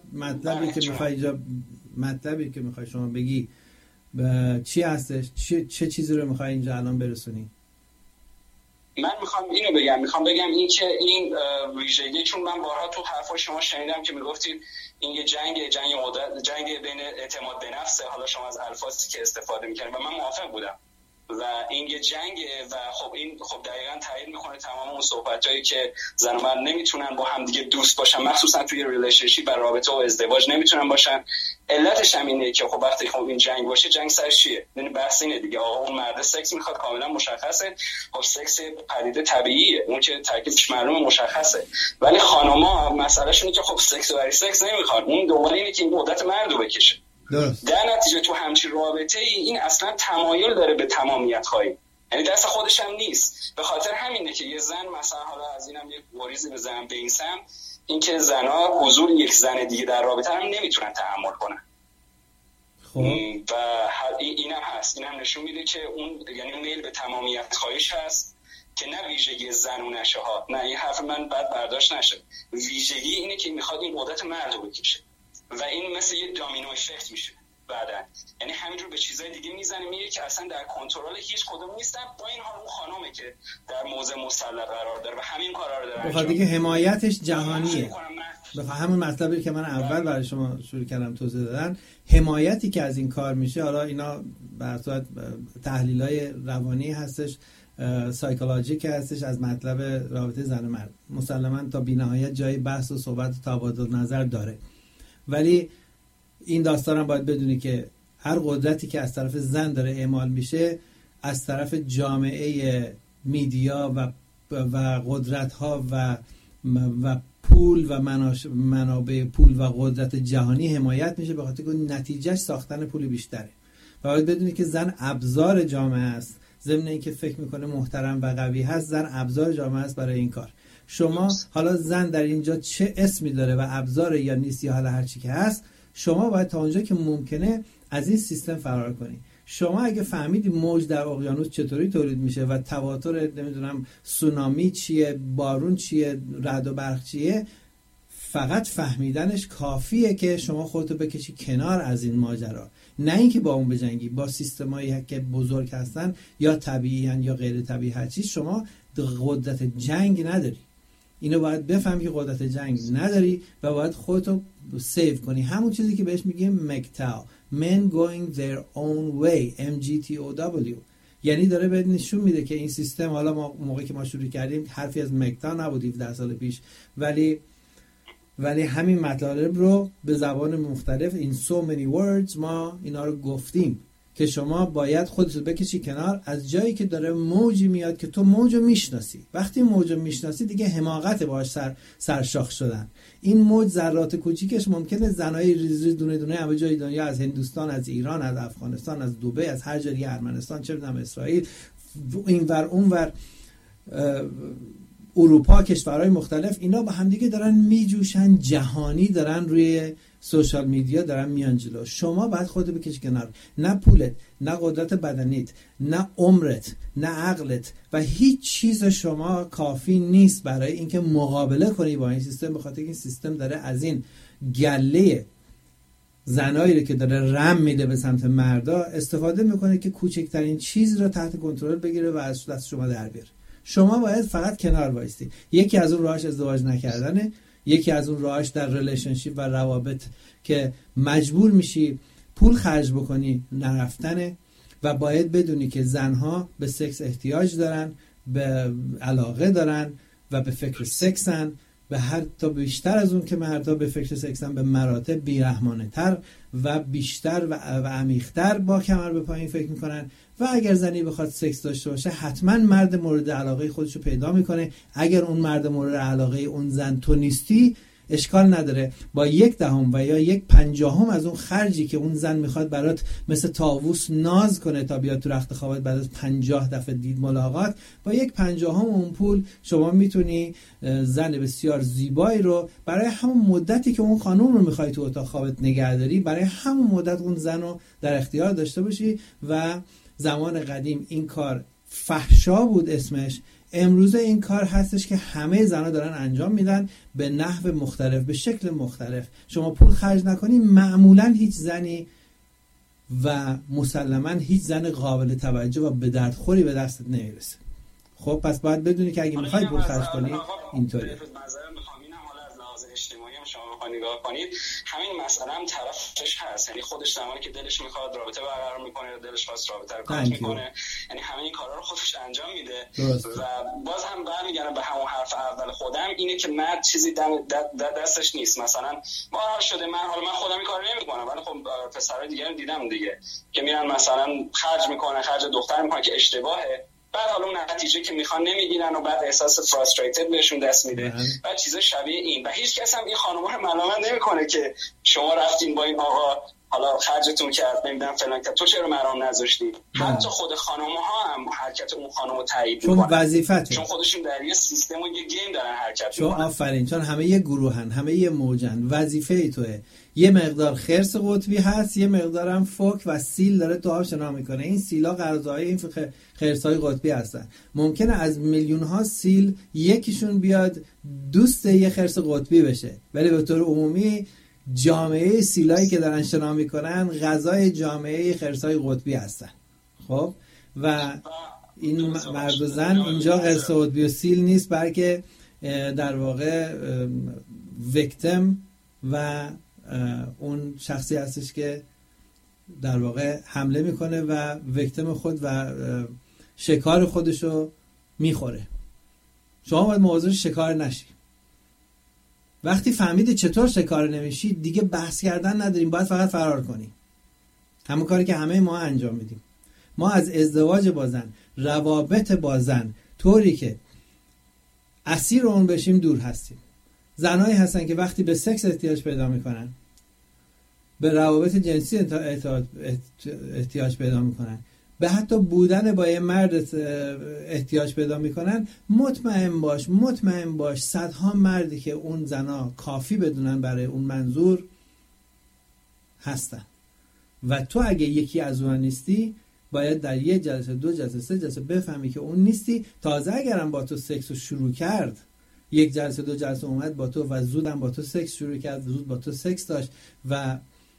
مطلبی که میخوای شما بگی چی هستش؟ چه چیزی رو میخوای اینجا الان برسونی؟
من میخوام بگم این که این ویژگی، چون من بارها تو حرفای شما شنیدم که میگفتید این یه جنگ بین اعتماد به نفسه، حالا شما از الفاظی که استفاده میکنید و من موافق بودم و این یه جنگه و خب این دقیقاً تایید میکنه تمام اون صحبتایی که زن و مرد نمیتونن با هم دیگه دوست باشن، مخصوصا توی ریلیشنشیپ و رابطه و ازدواج نمیتونن باشن. علتش هم اینه که خب وقتی خب این جنگ باشه، جنگ سرش چیه؟ یعنی بحث اینه دیگه، آقا اون مرد سکس میخواد، کاملا مشخصه، خب سکس پدیده طبیعیه، اون که ترکیبش معلومه مشخصه. ولی خانم‌ها مسئله‌شونه که خب سکس برای سکس نمیخواد، اون دنبال اینه که این قدرت مردو بکشه. درست. در نتیجه تو همچین رابطه این اصلا تمایل داره به تمامیت خواهی، یعنی دست خودش هم نیست. به خاطر همینه که یه زن مثلا، حالا از اینم یک گریزی بزنم به این سم، این که زنها حضور یک زن دیگه در رابطه هم نمیتونن تحمل کنن. خب. و اینم هست، اینم نشون میده که اون یعنی میل به تمامیت خواهیش هست که نه ویژگی زنونشه ها، نه این حرف من بد برداشت نشه، ویژگی اینه که میخواد این قدرت مرد رو بکشه و این مثل یه دامینو افکت میشه بعداً، یعنی همینجور به چیزای دیگه میزنه، میگه که اصلا در کنترل هیچ کدوم نیستن. با این حال اون خانومه که در موضع مسلط قرار داره و همین کارا رو داره.
بخاطر اینکه حمایتش جهانیه. بخاطر همون مطلبی که من اول برای شما شروع کردم توضیح دادن، حمایتی که از این کار میشه، حالا اینا به صورت تحلیلای روانی هستش، سایکولوژیک هستش، از مطلب رابطه زن و مرد مسلماً تا بی‌نهایت جای بحث و صحبت و تبادل نظر داره. ولی این داستانم باید بدونی که هر قدرتی که از طرف زن داره اعمال میشه، از طرف جامعه میدیا و قدرت‌ها و پول و منابع پول و قدرت جهانی حمایت میشه، به خاطر که نتیجهش ساختن پول بیشتره. و باید بدونی که زن ابزار جامعه است، ضمن اینکه فکر میکنه محترم و قوی هست، زن ابزار جامعه است برای این کار. شما حالا زن در اینجا چه اسمی داره و ابزار یا نیست یا حالا هر چی که هست، شما باید تا اونجا که ممکنه از این سیستم فرار کنی. شما اگه فهمیدی موج در اقیانوس چطوری تولید میشه و تواتر نمیدونم سونامی چیه، بارون چیه، رعد و برق چیه، فقط فهمیدنش کافیه که شما خودتو بکشی کنار از این ماجرا، نه اینکه با اون بجنگی. با سیستمایی که بزرگ هستن یا طبیعیان یا غیر طبیعی هر چیز، شما قدرت جنگ نداری. اینو باید بفهمی که قدرت جنگ نداری و باید خودتو سیو کنی. همون چیزی که بهش میگیم مکتاو، men going their own way، MGTOW. یعنی داره بهت نشون میده که این سیستم، حالا ما موقعی که ما شروع کردیم حرفی از مکتا نبود 17 سال پیش، ولی همین مطالب رو به زبان مختلف in so many words ما اینا رو گفتیم که شما باید خودت رو بکشی کنار از جایی که داره موجی میاد که تو موجو میشناسی. وقتی موجو میشناسی دیگه حماقت باهاش سرشاخ شدن. این موج ذرات کوچیکش ممکنه زنای ریز دونه دونه همه جای دنیا، از هندوستان، از ایران، از افغانستان، از دبی، از هر جایی، ارمنستان، چه میدونم اسرائیل، اینور اونور، اروپا، کشورهای مختلف، اینا با همدیگه دارن میجوشن، جهانی دارن روی سوشال میدیا دارن میان جلو. شما باید خودت بکشی کنار. نه پولت، نه قدرت بدنیت، نه عمرت، نه عقلت و هیچ چیز شما کافی نیست برای اینکه مقابله کنی با این سیستم، به خاطر این سیستم داره از این گله زنایی رو که داره رم میده به سمت مردا استفاده میکنه که کوچکترین چیز رو تحت کنترل بگیره و از دست شما در بیاره. شما باید فقط کنار وایستی. یکی از اون راهش ازدواج نکردنه، یکی از اون راهش در ریلیشنشیپ و روابط که مجبور میشی پول خرج بکنی نرفتنه. و باید بدونی که زنها به سکس احتیاج دارن، به علاقه دارن و به فکر سکسن، به حتی بیشتر از اون که مردها به فکر سکسن، به مراتب بیرحمانه تر و بیشتر و عمیق‌تر با کمر به پایین فکر میکنن. و اگر زنی بخواد سکس داشته باشه حتما مرد مورد علاقه خودشو پیدا میکنه. اگر اون مرد مورد علاقه اون زن تو نیستی، اشکال نداره، با 1/10 و یا 1/50 از اون خرجی که اون زن میخواد برات مثل طاووس ناز کنه تا بیاد تو رخت خوابت بعد از 50 دفعه دید ملاقات، با 1/50 اون پول شما میتونی زن بسیار زیبایی رو برای همون مدتی که اون خانوم رو میخوای تو اتاق خوابت نگه داری، برای همون مدت اون زن رو در اختیار داشته باشی. و زمان قدیم این کار فحشا بود اسمش، امروزه این کار هستش که همه زنها دارن انجام میدن به نحو مختلف، به شکل مختلف. شما پول خرج نکنی معمولا هیچ زنی و مسلما هیچ زن قابل توجه و به دردخوری به دستت نمیرسه. خب پس باید بدونی که اگه میخوای پول خرج کنی اینطوریه.
نگاه کنید همین مسئله هم طرفش هست، یعنی خودش زمانی که دلش میخواد رابطه برقرار میکنه یا دلش خواست رابطه رو کات میکنه، یعنی همه این کارا رو خودش انجام میده. و باز هم برمیگردم به همون حرف اول خودم، اینه که مرد چیزی دستش نیست. مثلا ما شده من خودم این کارو نمیکنم، ولی خب پسرای دیگه رو دیدم دیگه که میرن مثلا خرج میکنن، خرج دختر میکنن که اشتباهه، بعد حالا اون نتیجه که میخوان نمیگیرن و بعد احساس فرستریتد بهشون دست میده و چیزا شبیه این. و هیچ کس هم این خانم‌ها رو ملامت نمیکنه که شما رفتین با این آقا حالا خرجتون کرد نمیدونم فلان کرد، تو چرا مرام نذاشتی؟ حتی خود خانم‌ها هم حرکت اون خانمو تایید میکنن،
چون وظیفته،
چون خودشون در یه سیستم و یه گیم دارن حرکت
چون
میکنن.
آفرین، چون همه یه گروهن، همه یه موجن، وظیفه ای توئه. یه مقدار خرس قطبی هست، یه مقدار هم فوک و سیل داره تو آب شنا میکنه. این سیلا غذاهای این خرسای قطبی هستن. ممکنه از میلیون ها سیل یکیشون بیاد دوست یه خرس قطبی بشه، ولی به طور عمومی جامعه سیلایی که دارن شنا میکنن غذای جامعه خرسای قطبی هستن. خب و این مرد و زن اینجا خرس قطبی و سیل نیست، بلکه در واقع ویکتیم و اون شخصی هستش که در واقع حمله میکنه و ویکتیم خود و شکار خودشو میخوره. شما باید مواظب شکار نشی. وقتی فهمیدی چطور شکار نمیشی دیگه بحث کردن نداریم، باید فقط فرار کنی. همون کاری که همه ما انجام میدیم. ما از ازدواج با زن، روابط با زن، طوری که اسیر اون بشیم دور هستیم. زنایی هستن که وقتی به سکس احتیاج پیدا میکنن، به روابط جنسی احتیاج پیدا میکنن، به حتی بودن با یه مرد احتیاج پیدا میکنن، مطمئن باش صدها مردی که اون زنا کافی بدونن برای اون منظور هستن و تو اگه یکی از اون نیستی باید در یه جلسه، 2 جلسه، 3 جلسه بفهمی که اون نیستی. تازه اگرم با تو سکس رو شروع کرد، 1 جلسه 2 جلسه اومد با تو و زودم با تو سکس شروع کرد، زود با تو سکس داشت و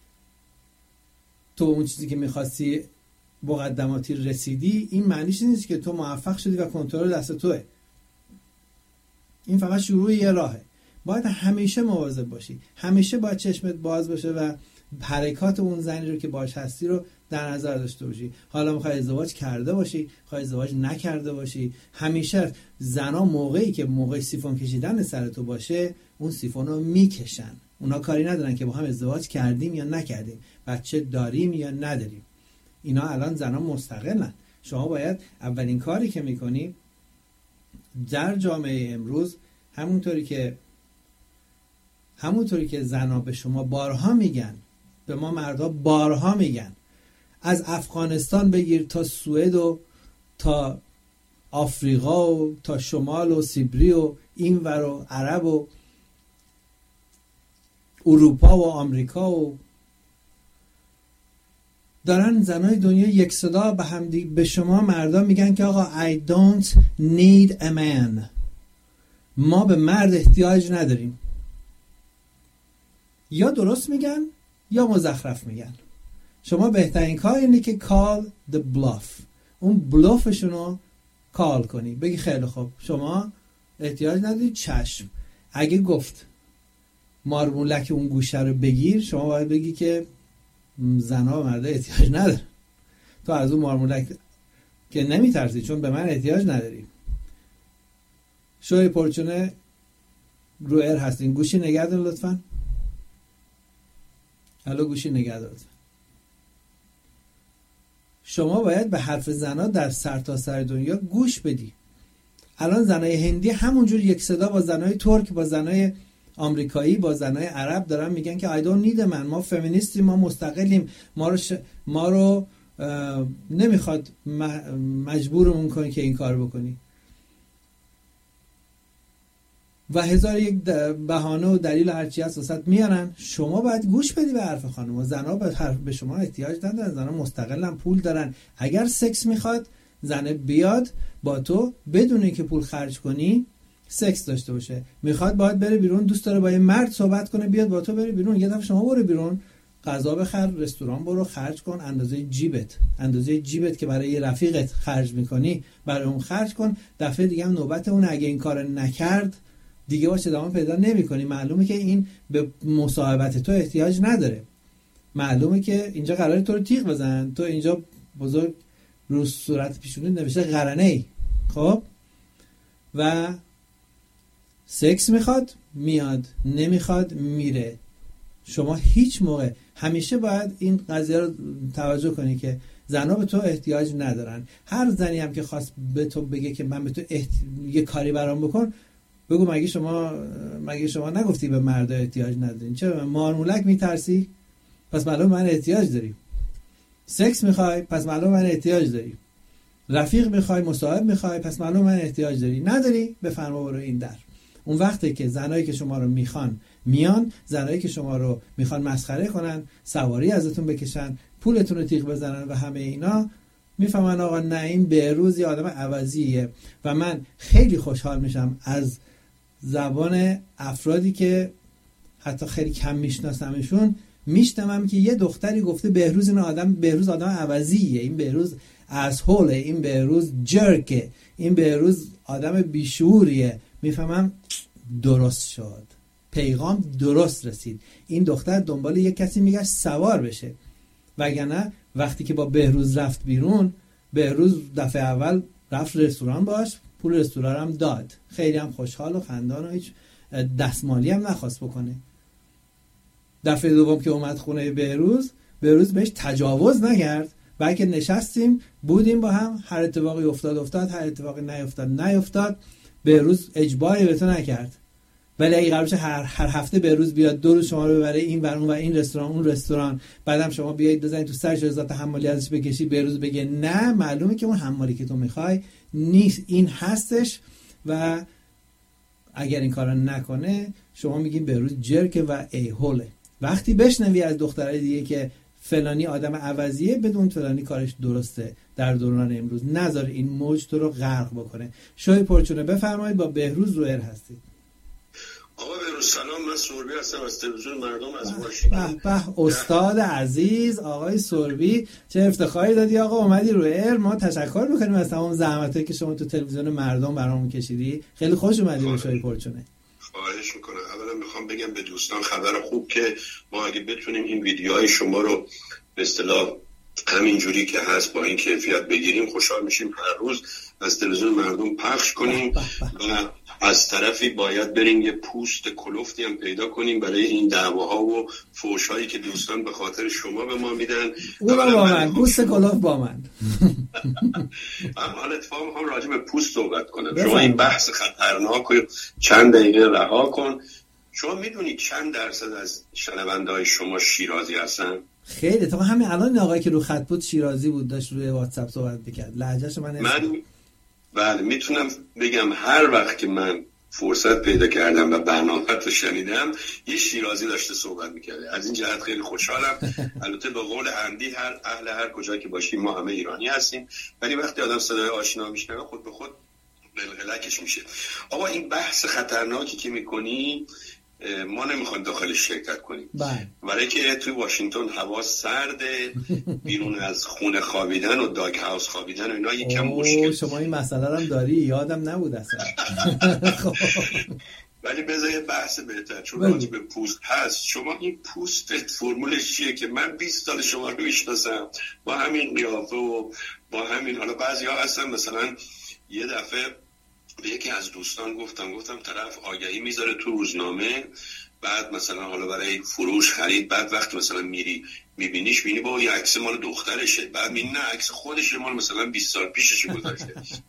تو اون چیزی که میخواستی مقدماتی رسیدی، این معنیش نیست که تو موفق شدی و کنترل دست توه. این فقط شروع یه راهه. باید همیشه مواظب باشی، همیشه باید چشمت باز باشه و حرکات اون زنی رو که باش هستی رو در نظر داشته باشی. حالا میخوای ازدواج کرده باشی، میخوای ازدواج نکرده باشی، همیشه زنا موقعی که موقع سیفون کشیدن سر تو باشه اون سیفون رو میکشن. اونا کاری ندارن که با هم ازدواج کردیم یا نکردیم، بچه داریم یا نداریم. اینا الان زنا مستقلن. شما باید اولین کاری که میکنی در جامعه امروز، همونطوری که زنا به شما بارها میگن، به ما مردا بارها میگن، از افغانستان بگیر تا سوئد و تا آفریقا و تا شمال و سیبری و اینور و عرب و اروپا و آمریکا و دارن زنای دنیا یک صدا به شما مردا میگن که آقا I don't need a man. ما به مرد احتیاج نداریم. یا درست میگن یا مزخرف میگن. شما بهترین کار اینه که call the bluff. اون بلوفشون رو کال کنی، بگی خیلی خوب شما احتیاج نداری، چشم. اگه گفت مارمولک اون گوشه رو بگیر، شما باید بگی که زنها و مردا احتیاج نداره. تو از اون مارمولک که نمیترسی چون به من احتیاج نداری. شوی پرچونه رو ایر هستین، گوشی نگه دار لطفا. حالا گوشی نگه دار لطفا. شما باید به حرف زنا در سرتاسر دنیا گوش بدی. الان زنای هندی همونجور یک صدا با زنای ترک، با زنای آمریکایی، با زنای عرب دارن میگن که I don't need a man. ما فمینیستیم، ما مستقلیم، ما رو نمیخواد مجبورمون کنی که این کار بکنی و هزار یک بهانه و دلیل هرچی هست وسط میارن. شما باید گوش بدی به حرف خانم. زنها به شما احتیاج ندارن، زنها مستقلن، پول دارن. اگر سکس میخواد زنه بیاد با تو بدون اینکه پول خرج کنی سکس داشته باشه. میخواد باید بره بیرون، دوست داره با یه مرد صحبت کنه، بیاد با تو بره بیرون. یه دفعه شما برو بیرون، غذا بخر، رستوران برو، خرج کن، اندازه جیبت که برای یه رفیقت خرج میکنی برای اون خرج کن. دفعه دیگه هم نوبت اون. اگه این کار نکرد دیگه باشه ادامه پیدا نمی‌کنی. معلومه که این به مصاحبت تو احتیاج نداره. معلومه که اینجا قراره تو رو تیغ بزنن، تو اینجا بزرگ رو صورت پیشونی نوشته قرنه‌ای. خب و سکس میخواد میاد، نمیخواد میره. شما هیچ موقع، همیشه باید این قضیه رو توجه کنی که زنها به تو احتیاج ندارن. هر زنی هم که خواست به تو بگه که من به تو یه کاری برام بکن، بگو مگه شما نگفتی به مرد احتیاج ندارین؟ چرا مارمولک میترسی؟ پس معلوم من احتیاج داری. سکس میخوای؟ پس معلوم من احتیاج داری. رفیق میخوای، مصاحب میخوای، پس معلوم من احتیاج داری. نداری؟ بفرما برو این در. اون وقتی که زنایی که شما رو میخوان میان، زنایی که شما رو میخوان مسخره کنن، سواری ازتون بکشن، پولتون رو تیغ بزنن و همه اینا، میفهمن آقا نه این بهروز یه آدم عوضیه. و من خیلی خوشحال میشم از زبان افرادی که حتی خیلی کم میشناسمشون، میشنوم که یه دختری گفته بهروز آدم عوضیه، این بهروز اسهوله، این بهروز جرکه، این بهروز آدم بیشعوریه. میفهمم درست شد، پیغام درست رسید. این دختر دنبال یک کسی میگشت سوار بشه، وگرنه وقتی که با بهروز رفت بیرون، بهروز دفعه اول رفت رستوران باش، پول رستوران هم داد، خیلی هم خوشحال و خندان و هیچ دستمالی هم نخواست بکنه. دفعه دوم که اومد خونه بهروز بهش تجاوز نکرد، بلکه نشستیم بودیم با هم، هر اتفاقی افتاد، هر اتفاقی نیفتاد. بهروز اجباری به تو نکرد. ولی اگه قرار هر هفته به روز بیاد 2 روز شما رو ببره این ور اون و این رستوران اون رستوران، بعدم شما بیایید بزنید تو سرش ذات حمالی ازش بکشی، به روز بگه نه معلومه که اون حمالی که تو میخوای نیست، این هستش. و اگر این کارو نکنه شما میگین به روز جرکه و ایهوله. وقتی بشنوی از دخترای دیگه که فلانی آدم عوضیه، بدون فلانی کارش درسته در دوران امروز، نذار این موج تو رو غرق بکنه. شوی پرچونه بفرمایید، با بهروز رو ایر هستید.
آقا بهروز سلام، من سوربی هستم از تلویزیون مردم از واشنگتن.
به استاد عزیز آقای سوربی، چه افتخاری دادی آقا اومدی رو ایر. ما تشکر میکنیم از تمام زحمتایی که شما تو تلویزیون مردم برامون کشیدی. خیلی خوش اومدی به شوی پرچونه.
خواهش میکنم. اولا میخوام بگم به دوستان خبر خوب که ما اگه بتونیم این ویدیوهای شما رو به اصطلاح همینجوری که هست با این کیفیت بگیریم، خوشحال میشیم هر روز از تلویزیون مردم پخش کنیم. و از طرفی باید بریم یه پوست کلفتی هم پیدا کنیم برای این دعواها و فحش‌هایی که دوستان به خاطر شما به ما میدن.
اونا با من پوست کلفت با من.
حالا اتفاقا میخوام راجع به پوست صحبت کنم. شما این بحث خطرناک رو چند دقیقه رها کن. شما میدونید چند درصد از شنونده‌های شما شیرازی هستن؟
خیلی. تا همین الان این آقایی که رو خط بود شیرازی بود، داشت روی واتساپ صحبت می‌کرد. لهجه‌شو من
بله میتونم بگم هر وقت که من فرصت پیدا کردم و برنامه رو شنیدم یه شیرازی داشته صحبت میکرده. از این جهت خیلی خوشحالم. البته به قول اندی هر کجا که باشیم ما همه ایرانی هستیم، ولی وقتی آدم صدای آشنا میشنوه خود به خود قلقلکش میشه. آقا این بحث خطرناکی که میکنی ما نمیخوایم داخلش شرکت کنیم، برای که توی واشنگتن هوا سرده، بیرون از خونه خوابیدن و داگ هاوس خوابیدن و اینا یکم مشکل.
شما این مسئله رو داری؟ یادم نبود اصلا.
ولی بذار یه بحث بهتر، چون راجع به پوست هست. شما این پوست فرمولش چیه که من 20 سال شما رو میشناسم با همین قیافه و با همین، حالا بعضیا هستن مثلا یه دفعه به یکی از دوستان گفتم طرف آگهی میذاره تو روزنامه، بعد مثلا حالا برای فروش خرید، بعد وقت مثلا میبینیش میبینی با یه عکس مال دخترشه، بعد میبینی نه عکس خودشه مال مثلا 20 سال پیشش گذاشته.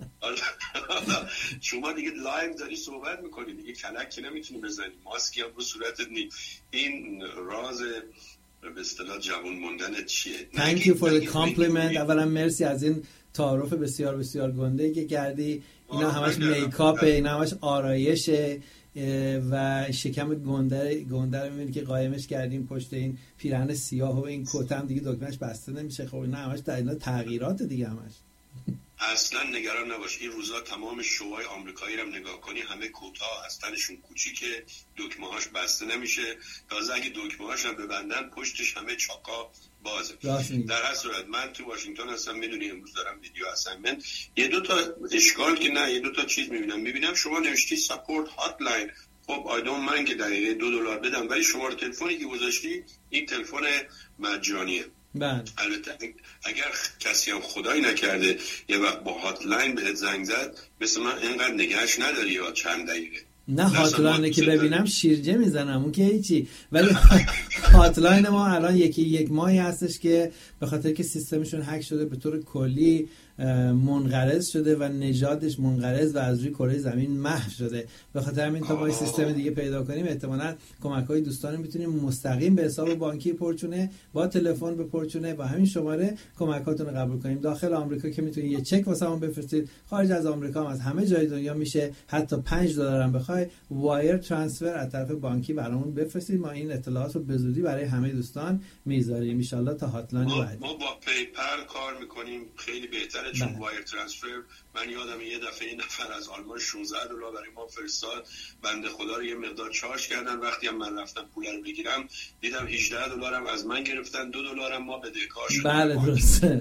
حالا شما دیگه لایو داری صحبت میکنی دیگه، کلک که نمیتونی بزنی، ماسکی هم رو صورتت نیست. این راز به اصطلاح جوان موندن چیه؟
Thank you for the compliment. اولا مرسی از این تعارف بسیار بسیار گنده که کردی. اینا همش میکاپه، اینا همش آرایشه و شکم گنده رو میبینی که قایمش کردیم پشت این پیرهن سیاه و این کت هم دیگه دکمهش بسته نمیشه. خب اینا همش در اینا تغییرات دیگه همش.
اصلا نگران نباش. این روزا تمام شوهای آمریکایی رو نگاه کنی همه کوتاه هستنشون کوچیکه، دکمه‌هاش بسته نمیشه، تازه اگه دکمه‌هاش هم ببندن پشتش همه چاقا بازه. در هر صورت من تو واشنگتن هستم، میدونی امروز دارم ویدیو اسایمنت. یه دو تا اشکال که نه، یه دو تا چیز میبینم شما نوشتی ساپورت هاتلاین. خب آیدون من که دقیقه $2 بدم، ولی شماره تلفنی که گذاشتی این تلفن مجانیه. البته اگر کسی هم خدایی نکرده یه وقت با هاتلاین بهت زنگ زد مثل من اینقدر نگهش نداری یا چند دقیقه،
نه هاتلاینه که ببینم شیرجه میزنم اون که هیچی، ولی هاتلاین ما الان یک ماهی هستش که به خاطر که سیستمشون هک شده به طور کلی منقرض شده و نژادش منقرض و از روی کره زمین محو شده. به خاطر همین تا ما سیستم دیگه پیدا کنیم احتمالاً کمک‌های دوستان میتونیم مستقیم به حساب بانکی پرچونه با تلفن به پرچونه با همین شماره کمکاتون رو قبول کنیم. داخل آمریکا که میتونید یه چک واسمون بفرستید، خارج از آمریکا هم از همه جای دنیا میشه، حتی $5 هم بخوای وایر ترانسفر از طرف بانکی برامون بفرستید. ما این اطلاعات رو به زودی برای همه دوستان میذاریم ان شاءالله تا هاتلاین بعد.
ما با پیپل کار میکنیم، خیلی بهتره چون وایر ترانسفر. من یادم یه دفعه این نفر از آلمان $16 برای ما فرستاد، بنده خدا رو یه مقدار چارج کردن. وقتی هم من رفتم پول رو بگیرم دیدم $18 هم از من گرفتن، $2 هم ما بدهکار شدیم.
بله درسته.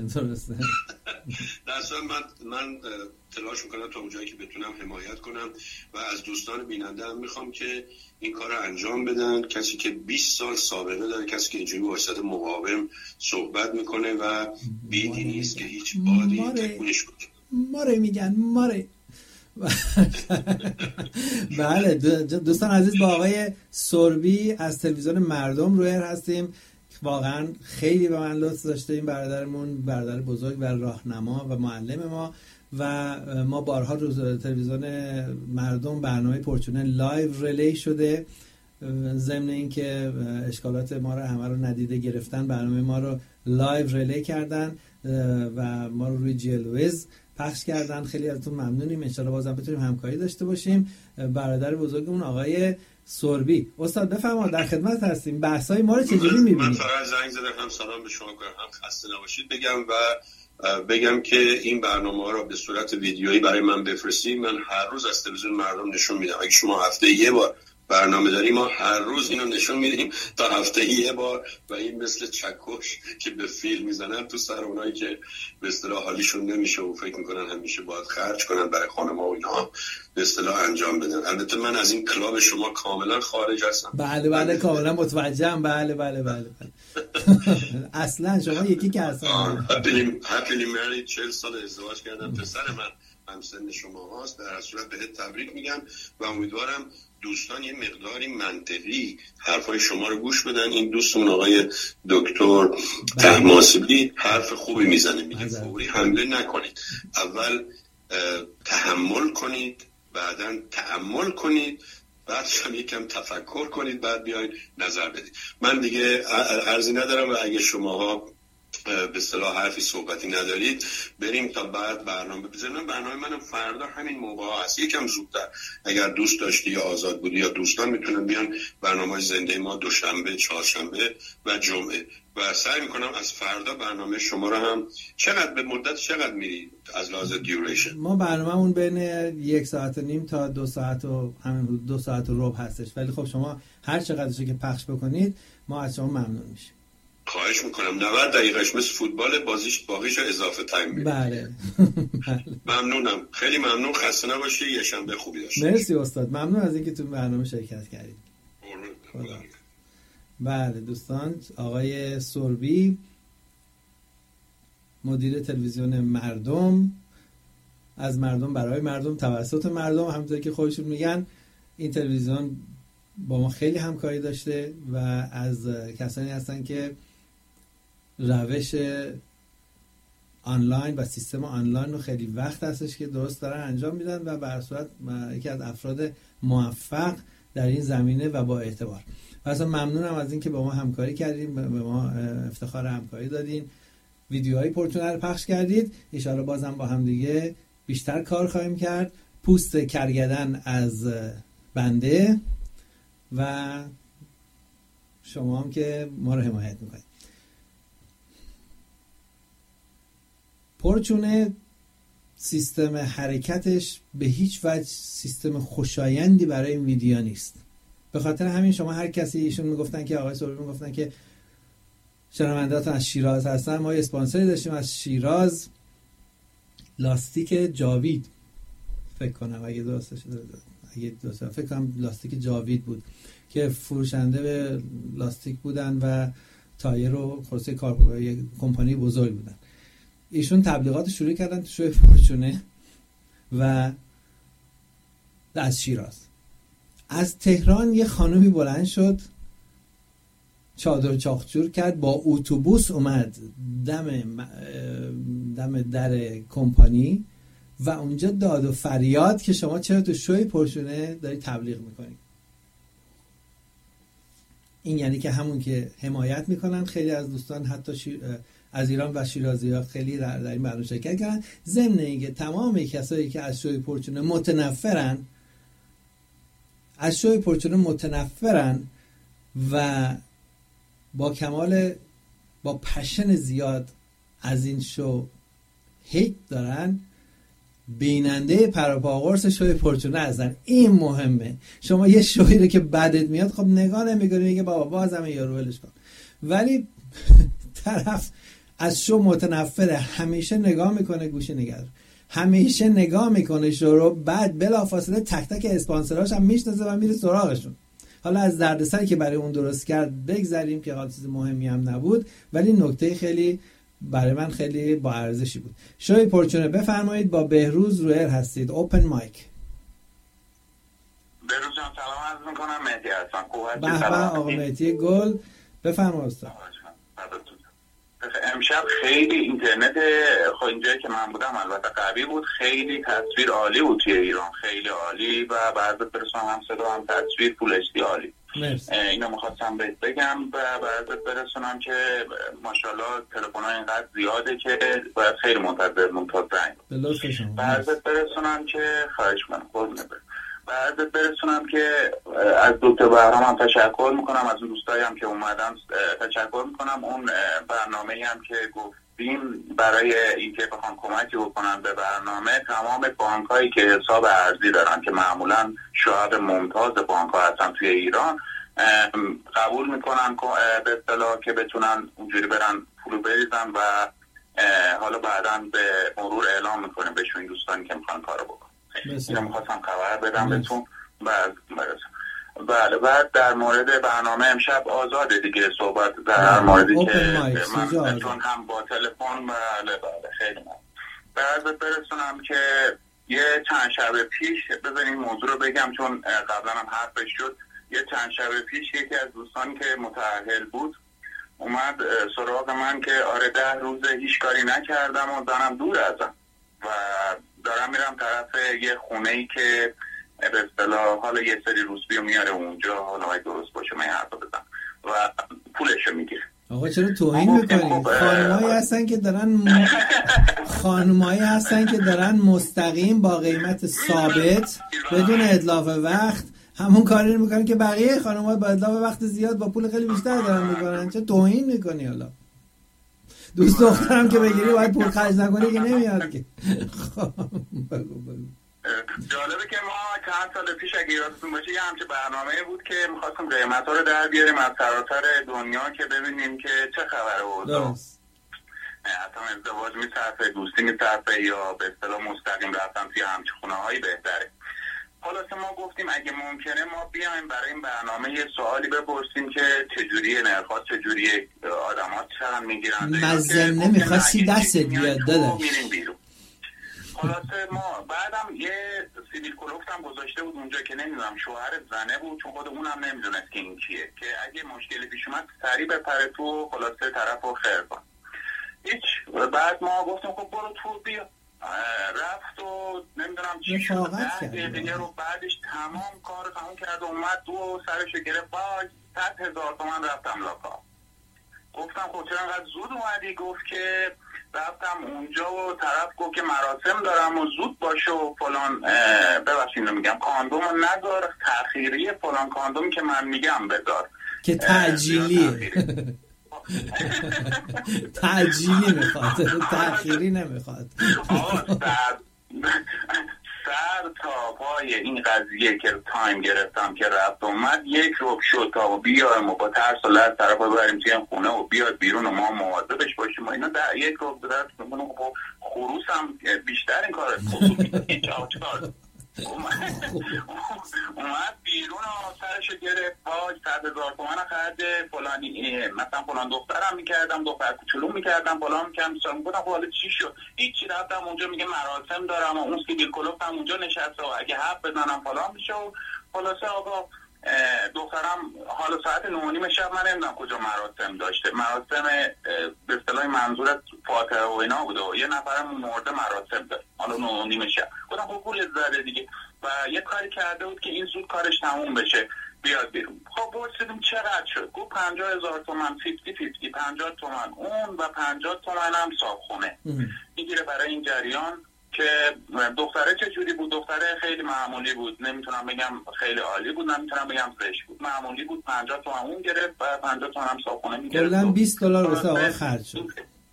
درصد من تلاش میکنم تا اونجایی که بتونم حمایت کنم و از دوستان بیننده هم میخوام که این کار رو انجام بدن. کسی که 20 سال سابقه داره، کسی که اینجوری واسط مقاوم صحبت میکنه و بیدی نیست که هیچ بادی تکونش کنه.
ماره میگن ماره. بله دوستان عزیز، با آقای سوربی از تلویزیون مردم روی هستیم. واقعا خیلی به من لطف داشته این برادرمون، برادر بزرگ و راهنما و معلم ما، و ما بارها رو تلویزیون مردم برنامه پرچونه لایو ریلی شده، ضمن اینکه اشکالات ما رو همه رو ندیده گرفتن، برنامه ما رو لایو ریلی کردن و ما رو روی جلوز پخش کردن. خیلی ازتون ممنونیم. ان شاءالله بازم بتونیم همکاری داشته باشیم. برادر بزرگمون آقای سوربی، استاد بفرمایید، در خدمت هستیم. بحثای ما رو چجوری می‌بینید؟
من فقط زنگ زدم هم سلام به شما کنم، هم خسته نباشید بگم که این برنامه‌ها رو به صورت ویدیویی برای من بفرستید. من هر روز از تلویزیون مردم نشون میدم. اگه شما هفته یه بار برنامه داریم، ما هر روز اینو نشون میدیم تا هفته یه بار، و این مثل چکش که به فیلم میزنن تو سر اونایی که به اصطلاح حالیشون نمیشه و فکر میکنن همیشه باید خرج کنن برای خانم‌ها و اینا، به اصطلاح انجام بدن. البته من از این کلاب شما کاملا خارج هستم.
بله کاملا متوجهم. بله اصلا شما یکی که هستن.
هپیلی مری 40 سال ازدواج کردم، پسر من هم سن شما هاست. در صورت بهت تبریک میگم و امیدوارم دوستان یه مقداری منطقی حرفای شما رو گوش بدن. این دوستمون آقای دکتر طهماسبی حرف خوبی میزنه، میگه فوری حمله نکنید، اول تحمل کنید، بعداً تأمل کنید، بعد هم یکم تفکر کنید، بعد بیاید نظر بدید. من دیگه عرضی ندارم و اگه شماها به اصطلاح حرفی صحبتی ندارید بریم تا بعد برنامه بزنم. برنامه منم فردا همین موقع هست، یکم زودتر. اگر دوست داشتی یا آزاد بودی یا دوستان میتونن بیان. برنامه زنده ما دوشنبه، چهارشنبه و جمعه، و سعی میکنم از فردا برنامه شما رو هم به مدت چقدر میرید از لحاظ دیوریشن؟
ما برنامه‌مون بین 1.5 ساعت تا 2 ساعت و همین 2 ساعت و ربع هستش، ولی خب شما هر چقدرشو که پخش بکنید ما از شما ممنون میشیم.
خواهش میکنم. 90 دقیقهش مثل فوتبال، باقیش اضافه تایم میده.
بله.
ممنونم، خیلی ممنون. خسته نباشی، یه شنبه خوبی داشته.
مرسی استاد، ممنون از اینکه تو برنامه شرکت کردید. بله دوستان، آقای سوربی مدیر تلویزیون مردم، از مردم برای مردم توسط مردم، همونطور که خودشون میگن این تلویزیون با ما خیلی همکاری داشته و از کسانی هستن که روش آنلاین و سیستم آنلاین رو خیلی وقت هستش که درست دارن انجام میدن و به هر صورت یکی از افراد موفق در این زمینه و با اعتبار. اصلا ممنونم از اینکه با ما همکاری کردین، به ما افتخار همکاری دادین، ویدیوهای پرچونه رو پخش کردید. ان شاءالله بازم با هم دیگه بیشتر کار خواهیم کرد. پوست کرگدن از بنده و شما هم که ما رو حمایت میکنید. پرچونه سیستم حرکتش به هیچ وجه سیستم خوشایندی برای این ویدیو نیست. به خاطر همین شما هر کسی، ایشون میگفتن که آقای سوربی میگفتن که شنونده‌تون از شیراز هستن، ما اسپانسری داشتیم از شیراز، لاستیک جاوید فکر کنم، اگه درستش فکر کنم لاستیک جاوید بود که فروشنده به لاستیک بودن و تایر و خلاصه یک کمپانی بزرگ بودن. ایشون تبلیغات شروع کردن تو شوی پرچونه و از شیراز. از تهران یه خانومی بلند شد، چادر چاخچور کرد، با اتوبوس اومد دم در کمپانی و اونجا داد و فریاد که شما چرا تو شوی پرچونه داری تبلیغ میکنی. این یعنی که همون که حمایت میکنن. خیلی از دوستان حتی از ایران و شیرازی ها خیلی در این برنامه شرکت کردن. ضمن اینکه تمام کسایی که از شوی پرچونه متنفرن و با پشن زیاد از این شو هیت دارن، بیننده پروپاگورس شوی پرچونه هستن. این مهمه. شما یه شوی رو که بدت میاد خب نگاه نمی‌کنی، میگه بابا بازم یارو ولش کن، ولی طرف از شو متنفره، همیشه نگاه میکنه، گوشه نگرد، همیشه نگاه میکنه شو رو، بعد بلافاصله تک تک اسپانسراش هم میشناسه و میره سراغشون. حالا از دردسری که برای اون درست کرد بگذریم که حال چیز مهمی هم نبود، ولی نکته خیلی برای من خیلی با ارزشی بود. شوی پرچونه بفرمایید، با بهروز رویر هستید. اوپن مایک.
بهروز جان سلام عرض میکنم. مهدی هستم.
به به آقا مهدی گل، بفرمایید استاد.
امشب خیلی اینترنت خب اینجایی که من بودم البته قوی بود، خیلی تصویر عالی بود توی ایران، خیلی عالی و بعد برسونم هم صدا هم تصویر فول اچ دی عالی. اینو میخواستم بهت بگم و بعد برسونم که ماشاءالله تلفن‌ها اینقدر زیاده که باید خیلی منتظر زنگ بعد برسونم که خواهش کنم بعد برسونم که از دکتر بهرام هم تشکر میکنم، از اون دوستایی هم که اومدن تشکر میکنم. اون برنامه‌ای هم که گفتیم برای اینکه بخوام کمکی بکنم به برنامه، تمام بانک‌هایی که حساب ارزی دارن که معمولا شاهد ممتاز بانک‌ها هستن توی ایران قبول میکنن به اصطلاح که بتونن اونجوری برن پول بریزن و حالا بعداً به مرور اعلام میکنیم بهشون این دوستانی که میخوان کارو بکنن. اینو میخواستم خبر بدم بهتون. بله بعد در مورد برنامه امشب آزاده دیگه صحبت در موردی که من چون هم با تلفن بله خیلی بعد برسونم که یه چند شب پیش بذارین موضوع رو بگم چون قبلا هم حرفش شد. یه چند شب پیش یکی از دوستان که متأهل بود اومد سراغ من که آره 10 روز هیچ کاری نکردم و دارم دور ازم و دارم میرم طرف یه خونه‌ای که به اصطلاح حالا یه سری روسبیو میاره اونجا، حالا اگه درست باشه من حرف بزنم و پولشو میگیره.
آقا چرا توهین میکنی؟ خانمایی هستن که دارن مستقیم با قیمت ثابت بدون اتلاف وقت همون کاری رو میکنن که بقیه خانم‌ها با اتلاف وقت زیاد با پول خیلی بیشتر دارن میکنن. چرا توهین میکنی؟ حالا دوست دخترم که بگیری باید پول خرج نکنی که نمیاد که.
جالبه که ما چند سال پیش اگه یادتون باشه یه همچه برنامه بود که میخواستم قیمت ها رو در بیاریم از سراسر دنیا که ببینیم که چه خبره اوضاع، اصلا ازدواج میصرفه، دوستی میصرفه یا به اصطلاح مستقیم رفتن توی همچه خونه هایی بهتره. خلاصه ما گفتیم اگه ممکنه ما بیایم برای این برنامه یه سوالی بپرسیم که چجوریه نرخات، چجوریه آدم‌ها چقدر میگیرن.
مزه نمیخواستی دستت بیاد داداش.
خلاصه ما بعدم یه سیبیل کلوفت هم گذاشته بود اونجا که نمیدونم شوهر زنه بود چون خود اونم نمیدونست که این کیه که اگه مشکلی پیش اومد سریع بپره تو خلاصه طرفو خیر کن. هیچ بعد ما گفتیم خب برو تو بیا. رفت و نمیدونم چی شد 10 دقیقه رو بعدش تمام کار تموم کرد و اومد تو سرشو گرفت با 100,000 تومان رفتم لاکا. گفتم خب چرا انقدر زود اومدی؟ گفت که رفتم اونجا و طرف گفت که مراسم دارم و زود باشه و فلان ببخشید میگم کاندوم نذار تأخیری فلان کاندوم که من میگم بذار
که تعجیلیه. تعجیلی میخواد تأخیری نمیخواد.
سر تا پای این قضیه که تایم گرفتم که رفت اومد یک روب شد تا بیایم و با ترس و لرز طرف رو ببریم توی خونه و بیاد بیرون و ما مواظبش باشیم و اینا در یک روب درست میکنم. خروس هم بیشتر این کار چاچکار اومد بیرون و سرشو گرفت پاک 100,000 تومان خرده فلانی مثلا فلان دخترم میکردم دختر کوچولو میکردم فلان میکردم سرم بودم حالا چی شد؟ هیچی رفتم اونجا میگه مراسم دارم و اون سیبیل کلوف هم اونجا نشسته و اگه حرف بزنم فلان میشه و خلاصه آقا دخترم حالا ساعت 9:30 شب من نمیدونم کجا مراسم داشته، مراسم به اصطلاح منظورت فاتحه و اینا بوده و یه نفرم مرده مراسم داشت حالا 9:30 شب. گفتم خب پول زده دیگه و یه کاری کرده بود که این زود کارش تموم بشه بیاد بیرون. خب پرسیدم چقدر شد؟ گفت 50,000 تومان 50 50 تومان اون و 50 تومان هم صابخونه میگیره برای این جریان. که دختره چجوری بود؟ دختره خیلی معمولی بود، نمیتونم بگم خیلی عالی بود، نمیتونم بگم زشت بود، معمولی بود. 50 تومان اون گرفت و 50 تومان هم صابخونه میگرفت.
کلاً $20 واسه آقا خرج شد.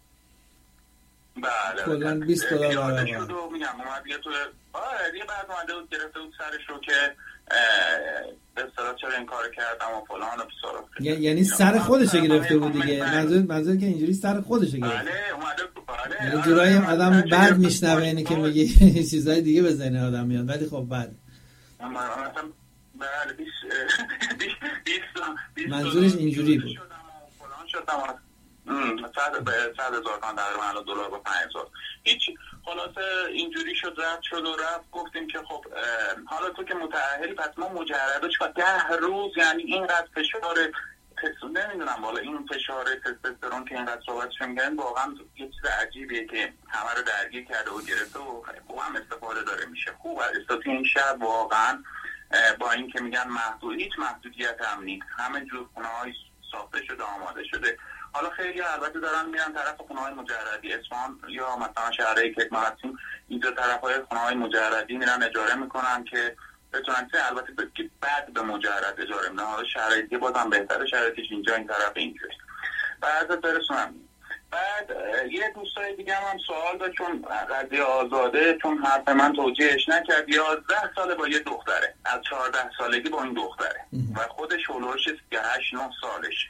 بله
کلاً $20
برای شد و میگم اومد یه تو دیگه بعد اومده بود گرفته بود سرش رو که به اصطلاح چرا این کار کردم و فلان و بسارا.
یعنی سر خودش گرفته بود دیگه. منظور که اینجوری سر خودش گرفته.
بله اومده بود. بله
یه جورایی آدم بعد میشنوه اینه که میگه چیزای دیگه به ذهن آدم میاد ولی خب بعد منظورش اینجوری بود.
فلان شدم 100,000 تومان تقریبا دلار با 5,000 هیچ. خلاصه اینجوری شد رفت شد و رفت. گفتیم که خب حالا تو که متأهلی پس ما مجردش 10 روز یعنی اینقدر فشار نمیدونم والا این فشار تستوسترون که اینقدر صحبتش می‌کنن واقعا یه چیز عجیبیه که همه رو درگیر کرده و گرفته و خوب هم استفاده داره میشه. خوب استفاده این شب واقعا با این که میگن هیچ محدودیت هم نیست، همه جور خونه‌های ساخته شده آماده شده. حالا خیلی البته دارن میرن طرف خونه‌های مجردی اصفهان یا مثلا شهرهای که ما هستیم اینجا طرفای خونه‌های مجردی میرن اجاره میکنن که بتونن، البته بعد به مجرد اجاره میدن. حالا شهرهای دیگه بازم بهتره، شرایطش اینجا این طرف اینجوری. بعد برسونم. بعد یه دوستای دیگه هم سوال داشت چون قضیه آزاده، چون حرف من توجیهش نکرد. 11 ساله با یه دختره، از 14 سالگی با این دختره و خودش هولوش 8-9 سالشه.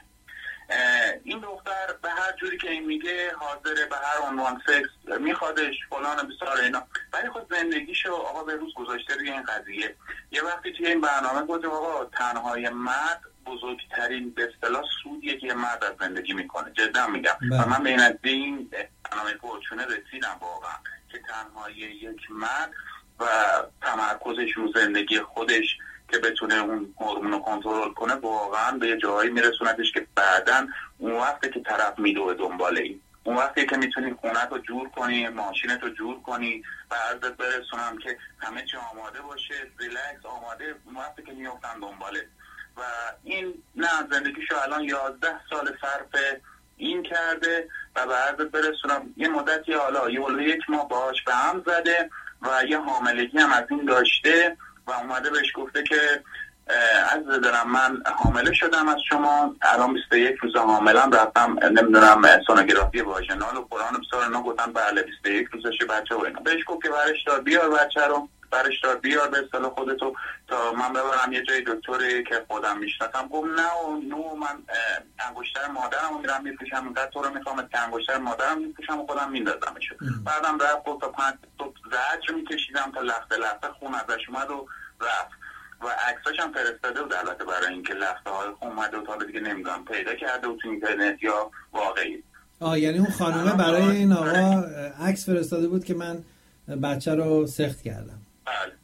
این دختر به هر جوری که این میگه حاضره به هر عنوان سکس میخوادش فلان بسار اینا، ولی خود زندگیشو آقا به روز گذاشته روی این قضیه. یه وقتی توی این برنامه گفت آقا تنهای مرد بزرگترین به اصطلاح سودیه که مرد از زندگی میکنه. جدا میگم و من به این برنامه پرچونه رسیدم واقعا که تنهای یک مرد و تمرکزش رو زندگی خودش که بتونه اون هورمونو کنترل کنه واقعا به جایی میرسونتش که بعداً اون وقتی که طرف میدوه دنباله این، اون وقتی که میتونی خونت رو جور کنی، ماشینت رو جور کنی و عرضت برسونم که همه چی آماده باشه، ریلکس آماده، اون وقتی که میافتن دنباله. و این نه زندگیشو الان 11 سال صرف این کرده و به عرضت برسونم یه مدتی حالا یک ماه باهاش به هم زده و یه حاملگی هم از این داشته و اومده بهش گفته که عزیز دارم من حامله شدم از شما، الان 21 روز حاملم، رفتم نمیدونم سونوگرافی واژینال و قرآن بسار اینا، گفتن بله 21 روزشه بچه و اینا. بهش گفت که برش دار بیار بچه رو، برش دار بیار به اصطلاح خودتو تا من ببرم یه جای دکتری که خودم میشناسم. گفت نه من انگشتر مادرمو میرم میپوشم، اینقدر تو رو میخوام که انگشتر مادرم میپوشم و خودم میندازمش. بعدم رفت گفت تا 5 صبح زجر میکشیدم تا لخته خون ازش اومد و رفت و عکساش هم فرستاده بود البته برای اینکه لخته های خون اومده و تا دیگه نمیدونم پیدا کرده و تو اینترنت یا واقعی.
یعنی اون خانومه برای این آقا عکس فرستاده بود که من بچه رو سخت کردم.
بله.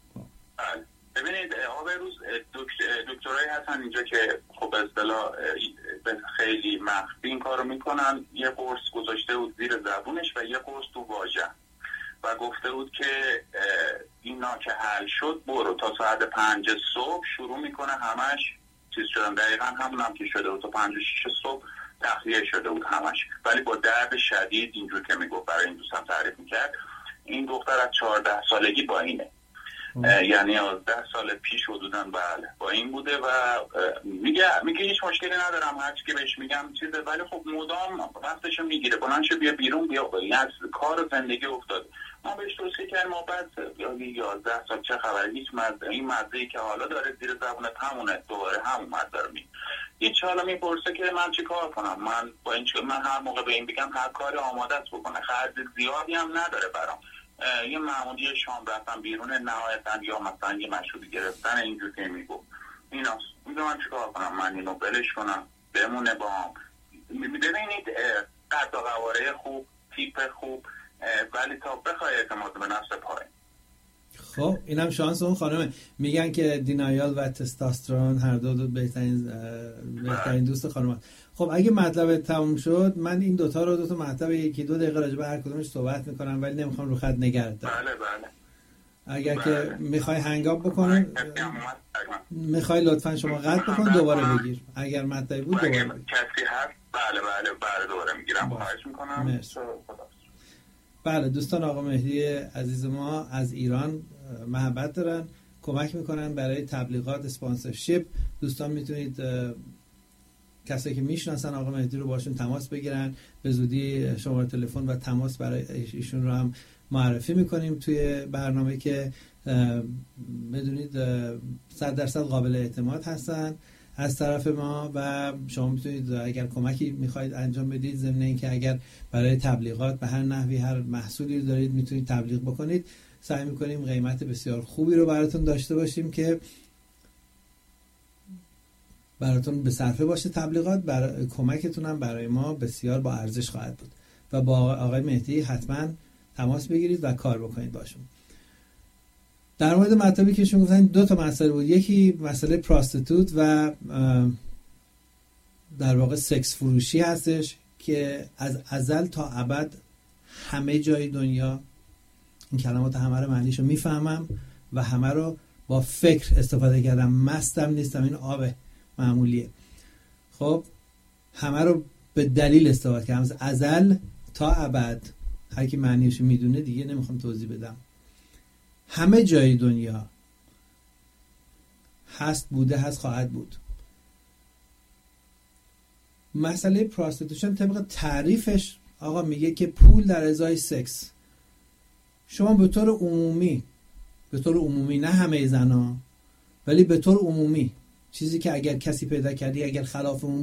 ببینید آقا روز دکترایی هستن اینجا که خب به اصطلاح خیلی مخفی این کارو میکنن. یه قرص گذاشته بود زیر زبونش و یه قرص تو واژه و گفته بود که اینا که حل شد برو تا ساعت 5 صبح شروع میکنه همش چیز شدن. دقیقا همون هم که شده بود تا 5-6 صبح تخلیه شده بود همش، ولی با درد شدید اینجور که میگفت برای این دوستم تعریف میکرد. این دختر از 14 سالگی با اینه، یعنی 10 سال پیش حدوداً بله با این بوده و میگه هیچ مشکلی ندارم هرچی که بهش میگم چیزه، ولی خب مدام وقتشو میگیره بلندشو بیا بیرون بیا از کار و زندگی افتاده. ما بهش توصیه کردیم ما بعد 11 سال چه خبره، هیچ این مزه‌ای که حالا داره زیر زبونت همونه، دوباره همون مزه رو میگه. هیچ حالا میپرسه که من چی کار کنم، من با این من هر موقع به این بگم هر کاری آماده است بکنه، خرج زیادی هم نداره برام. یه معمولی شام رفتن بیرون نهایتاً یا مثلا یه مشروبی گرفتن اینجور که میگو ایناست. میگه من چیکار کنم، من اینو بلش کنم بمونه با هم. ببینید قد و قواره خوب، تیپ خوب، ولی تا بخوای اعتماد به نفس پایین.
خب اینم شانس اون خانمه. میگن که دینایال و تستوسترون هر دو بهترین دوست خانم. خب اگه مطلب تموم شد من این دوتا مطلب 1-2 دقیقه راجع به هر کدومش صحبت میکنم، ولی نمیخوام رو خط نگرد دارم.
بله.
اگر که میخوای هنگام بکنن میخوای لطفا شما قطع بکن دوباره بگیر، اگر مطلبی بود دوباره بگیر.
کسی هست بله دوباره میگیرم. خواهش میکنم.
بله دوستان، آقا مهدی عزیز ما از ایران محبت دارن، کمک میکنن برای تبلیغات، اسپانسرشیپ. دوستان میتونید کسایی که میشناسن آقا مهدی رو باشون تماس بگیرن. به زودی شماره تلفن و تماس برای ایشون رو هم معرفی میکنیم توی برنامه که بدونید 100% قابل اعتماد هستن از طرف ما و شما میتونید اگر کمکی میخواید انجام بدید، ضمن اینکه اگر برای تبلیغات به هر نحوی هر محصولی دارید میتونید تبلیغ بکنید. سعی میکنیم قیمت بسیار خوبی رو براتون داشته باشیم که براتون به صرفه باشه تبلیغات. کمکتون هم برای ما بسیار با ارزش خواهد بود و با آقای مهدی حتما تماس بگیرید و کار بکنید باشون. در مورد مطلبی که شما گفتن 2 مسئله بود. یکی مسئله پراستیتوت و در واقع سکس فروشی هستش که از ازل تا ابد همه جای دنیا، این کلمات همه رو معنیشو میفهمم و همه رو با فکر استفاده کردم، مستم نیستم، این آب معمولیه. خب همه رو به دلیل استفاده کردم، از ازل تا ابد، هر کی معنیشو میدونه دیگه نمیخوام توضیح بدم. همه جای دنیا هست، بوده، هست، خواهد بود. مسئله پراستیتوشن طبق تعریفش آقا میگه که پول در ازای سکس. شما به طور عمومی، نه همه زنا، ولی به طور عمومی، چیزی که اگر کسی پیدا کردی، اگر خلاف اون